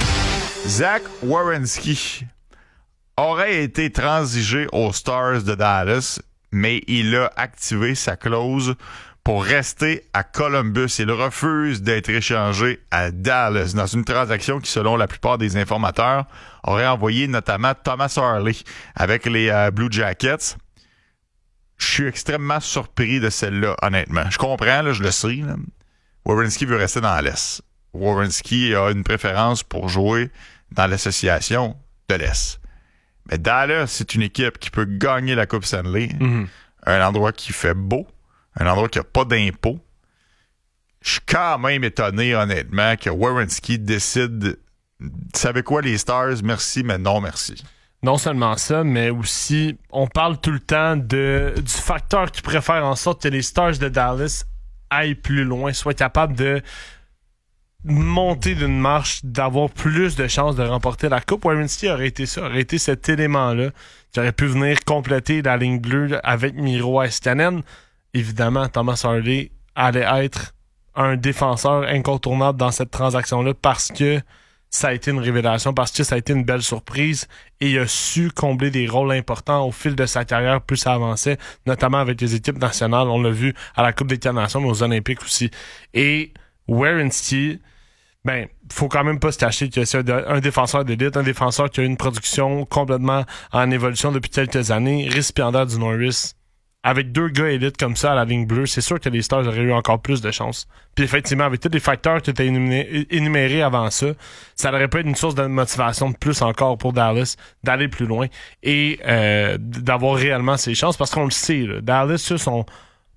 Zach Werenski aurait été transigé aux Stars de Dallas, mais il a activé sa clause pour rester à Columbus. Il refuse d'être échangé à Dallas dans une transaction qui, selon la plupart des informateurs, aurait envoyé notamment Thomas Harley avec les euh, Blue Jackets. Je suis extrêmement surpris de celle-là, honnêtement. Je comprends, là, je le sais. Là. Werenski veut rester dans l'Est. Werenski a une préférence pour jouer dans l'association de l'Est. Mais Dallas, c'est une équipe qui peut gagner la Coupe Stanley. Mm-hmm. Un endroit qui fait beau. Un endroit qui n'a pas d'impôts. Je suis quand même étonné, honnêtement, que Werenski décide... Savez quoi, les Stars? Merci, mais non merci. Non seulement ça, mais aussi, on parle tout le temps de du facteur qui pourrait faire en sorte que les Stars de Dallas aillent plus loin, soient capables de monter d'une marche, d'avoir plus de chances de remporter la Coupe. Werenski aurait été ça, aurait été cet élément-là qui aurait pu venir compléter la ligne bleue avec Miro Heiskanen. Évidemment, Thomas Harley allait être un défenseur incontournable dans cette transaction-là parce que ça a été une révélation parce que ça a été une belle surprise et il a su combler des rôles importants au fil de sa carrière plus ça avançait, notamment avec les équipes nationales. On l'a vu à la Coupe des Nations, mais aux Olympiques aussi. Et Werenski, ben, faut quand même pas se cacher que c'est un défenseur d'élite, un défenseur qui a une production complètement en évolution depuis quelques années, récipiendaire du Norris. Avec deux gars élites comme ça à la ligne bleue, c'est sûr que les Stars auraient eu encore plus de chance. Puis effectivement, avec tous les facteurs qui étaient énumérés, énumérés avant ça, ça aurait pu être une source de motivation de plus encore pour Dallas d'aller plus loin et euh, d'avoir réellement ses chances. Parce qu'on le sait, là, Dallas, eux, sont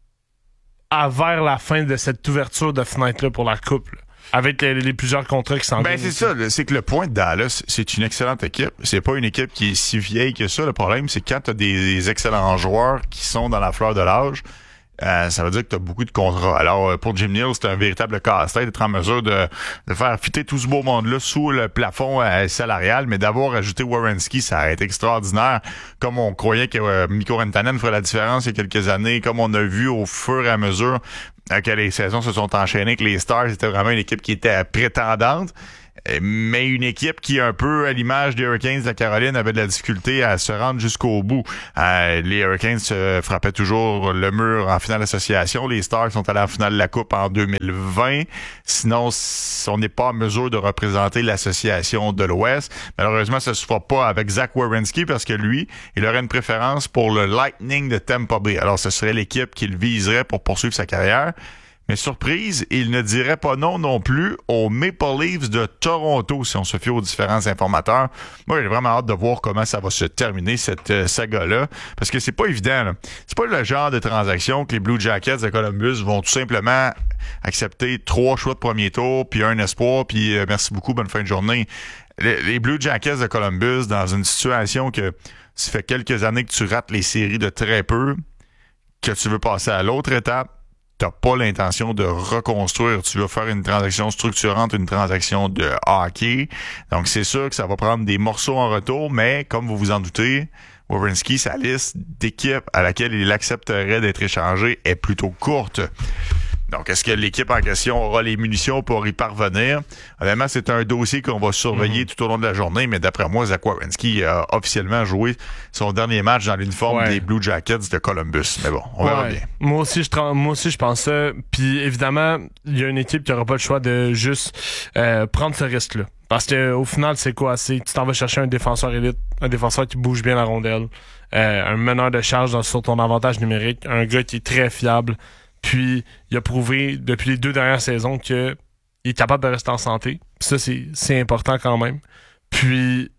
à vers la fin de cette ouverture de fenêtre-là pour la Coupe. Là. Avec les, les plusieurs contrats qui s'en Ben, c'est ça. Là, c'est que le point de Dallas, c'est une excellente équipe. C'est pas une équipe qui est si vieille que ça. Le problème, c'est quand t'as des, des excellents joueurs qui sont dans la fleur de l'âge, euh, ça veut dire que t'as beaucoup de contrats. Alors, pour Jim Neal, c'est un véritable casse-tête d'être en mesure de, de faire fitter tout ce beau monde-là sous le plafond euh, salarial, mais d'avoir ajouté Werenski, ça a été extraordinaire. Comme on croyait que euh, Mikko Rantanen ferait la différence il y a quelques années, comme on a vu au fur et à mesure que les saisons se sont enchaînées, que les Stars étaient vraiment une équipe qui était prétendante, mais une équipe qui, un peu à l'image des Hurricanes de Caroline, avait de la difficulté à se rendre jusqu'au bout. Euh, les Hurricanes se frappaient toujours le mur en finale d'association. Les Stars sont allés en finale de la Coupe en deux mille vingt. Sinon, on n'est pas en mesure de représenter l'association de l'Ouest. Malheureusement, ça se fera pas avec Zach Werenski parce que lui, il aurait une préférence pour le Lightning de Tampa Bay. Alors, ce serait l'équipe qu'il viserait pour poursuivre sa carrière. Mais surprise, il ne dirait pas non non plus aux Maple Leafs de Toronto, si on se fie aux différents informateurs. Moi, j'ai vraiment hâte de voir comment ça va se terminer, cette euh, saga-là, parce que c'est pas évident. Là. C'est pas le genre de transaction que les Blue Jackets de Columbus vont tout simplement accepter trois choix de premier tour, puis un espoir, puis euh, merci beaucoup, bonne fin de journée. Les, les Blue Jackets de Columbus, dans une situation que ça fait quelques années que tu rates les séries de très peu, que tu veux passer à l'autre étape, t'as pas l'intention de reconstruire. Tu veux faire une transaction structurante, une transaction de hockey. Donc, c'est sûr que ça va prendre des morceaux en retour, mais comme vous vous en doutez, Werenski, sa liste d'équipes à laquelle il accepterait d'être échangé est plutôt courte. Donc, est-ce que l'équipe en question aura les munitions pour y parvenir? Honnêtement, c'est un dossier qu'on va surveiller mm-hmm. tout au long de la journée, mais d'après moi, Zach Werenski a officiellement joué son dernier match dans l'uniforme ouais. des Blue Jackets de Columbus. Mais bon, on ouais. verra bien. Moi aussi, je tra- moi aussi, je pense ça. Puis évidemment, il y a une équipe qui n'aura pas le choix de juste euh, prendre ce risque-là. Parce que au final, c'est quoi? C'est tu t'en vas chercher un défenseur élite, un défenseur qui bouge bien la rondelle, euh, un meneur de charge dans, sur ton avantage numérique, un gars qui est très fiable. Puis, il a prouvé depuis les deux dernières saisons qu'il est capable de rester en santé. Puis ça, c'est, c'est important quand même. Puis,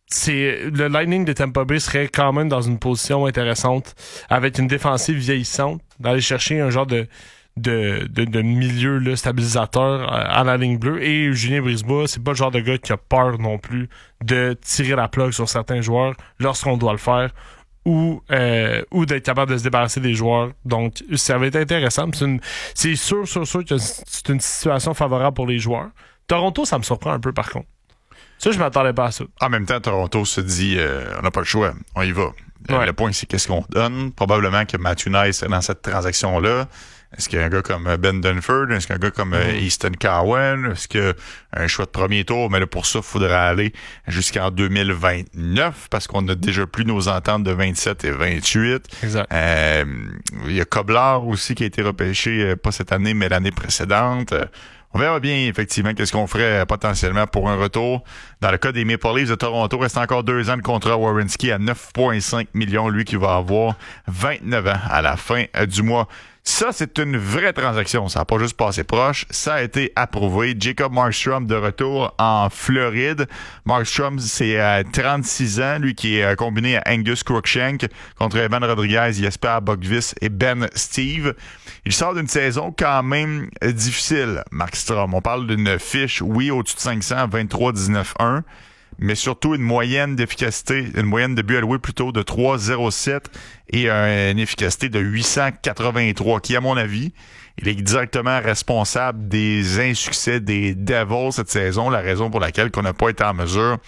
c'est le Lightning de Tampa Bay serait quand même dans une position intéressante avec une défensive vieillissante, d'aller chercher un genre de, de, de, de milieu là, stabilisateur à la ligne bleue. Et Julien Brisebois, c'est pas le genre de gars qui a peur non plus de tirer la plug sur certains joueurs lorsqu'on doit le faire. Ou, euh, ou d'être capable de se débarrasser des joueurs. Donc, ça va être intéressant. C'est, une, c'est sûr, sûr, sûr que c'est une situation favorable pour les joueurs. Toronto, ça me surprend un peu, par contre. Ça, je m'attendais pas à ça. En même temps, Toronto se dit, euh, on n'a pas le choix, on y va. Ouais. Le point, c'est qu'est-ce qu'on donne. Probablement que Matthew Nice est dans cette transaction-là. Est-ce qu'il y a un gars comme Ben Dunford? Est-ce qu'il y a un gars comme mm. Easton Cowan? Est-ce qu'il y a un choix de premier tour? Mais là, pour ça, il faudrait aller jusqu'en deux mille vingt-neuf parce qu'on a déjà plus nos ententes de vingt-sept et vingt-huit. Exact. Euh, il y a Koblar aussi qui a été repêché, pas cette année, mais l'année précédente. On verra bien, effectivement, qu'est-ce qu'on ferait potentiellement pour un retour. Dans le cas des Maple Leafs de Toronto, reste encore deux ans de contrat Werenski à neuf virgule cinq millions. Lui qui va avoir vingt-neuf ans à la fin du mois. Ça, c'est une vraie transaction. Ça n'a pas juste passé proche. Ça a été approuvé. Jacob Markstrom de retour en Floride. Markstrom, c'est à trente-six ans. Lui qui est euh, combiné à Angus Crookshank contre Evan Rodriguez, Jesper Bogvis et Ben Steve. Il sort d'une saison quand même difficile, Markstrom. On parle d'une fiche, oui, au-dessus de cinq cents, vingt-trois dix-neuf un. Mais surtout une moyenne d'efficacité, une moyenne de buts alloués plutôt de trois virgule zéro sept et une efficacité de huit cent quatre-vingt-trois, qui, à mon avis, il est directement responsable des insuccès des Devils cette saison, la raison pour laquelle on n'a pas été en mesure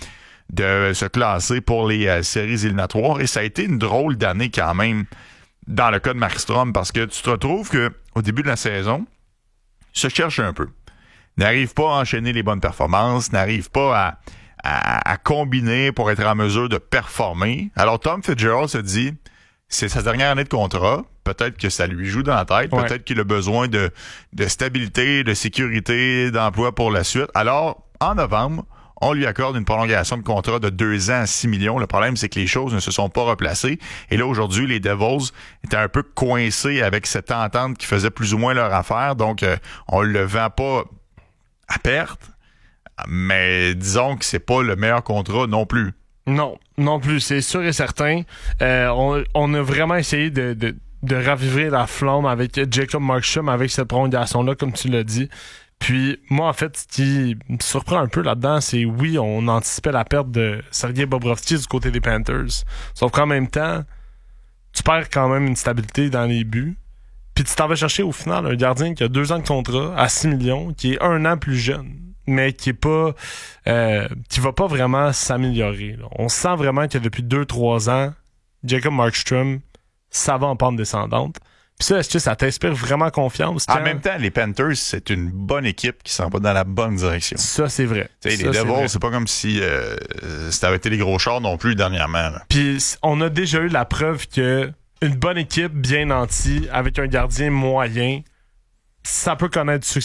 de se classer pour les euh, séries éliminatoires. Et ça a été une drôle d'année quand même dans le cas de Markstrom, parce que tu te retrouves que au début de la saison, il se cherche un peu. n'arrive pas à enchaîner les bonnes performances, n'arrive pas à, à, à combiner pour être en mesure de performer. Alors Tom Fitzgerald se dit, c'est sa dernière année de contrat, peut-être que ça lui joue dans la tête, ouais. peut-être qu'il a besoin de, de stabilité, de sécurité, d'emploi pour la suite. Alors, en novembre, on lui accorde une prolongation de contrat de deux ans à six millions. Le problème, c'est que les choses ne se sont pas replacées. Et là, aujourd'hui, les Devils étaient un peu coincés avec cette entente qui faisait plus ou moins leur affaire. Donc, euh, on le vend pas à perte, mais disons que c'est pas le meilleur contrat non plus. Non, non plus, c'est sûr et certain. Euh, on, on a vraiment essayé de, de, de raviver la flamme avec Jacob Markstrom, avec cette prolongation-là, comme tu l'as dit. Puis, moi, en fait, ce qui me surprend un peu là-dedans, c'est oui, on anticipait la perte de Sergei Bobrovsky du côté des Panthers. Sauf qu'en même temps, tu perds quand même une stabilité dans les buts. Puis tu t'en vas chercher au final un gardien qui a deux ans de contrat à six millions, qui est un an plus jeune, mais qui est pas, euh, qui va pas vraiment s'améliorer. Là. On sent vraiment que depuis deux trois ans, Jacob Markstrom, ça va en pente descendante. Puis ça, est-ce que ça t'inspire vraiment confiance? Quand... En même temps, les Panthers, c'est une bonne équipe qui s'en va dans la bonne direction. Ça, c'est vrai. T'sais, les Devils, c'est pas comme si euh, ça avait été les gros chars non plus dernièrement. Là. Puis on a déjà eu la preuve que une bonne équipe bien nantie, avec un gardien moyen, ça peut connaître du succès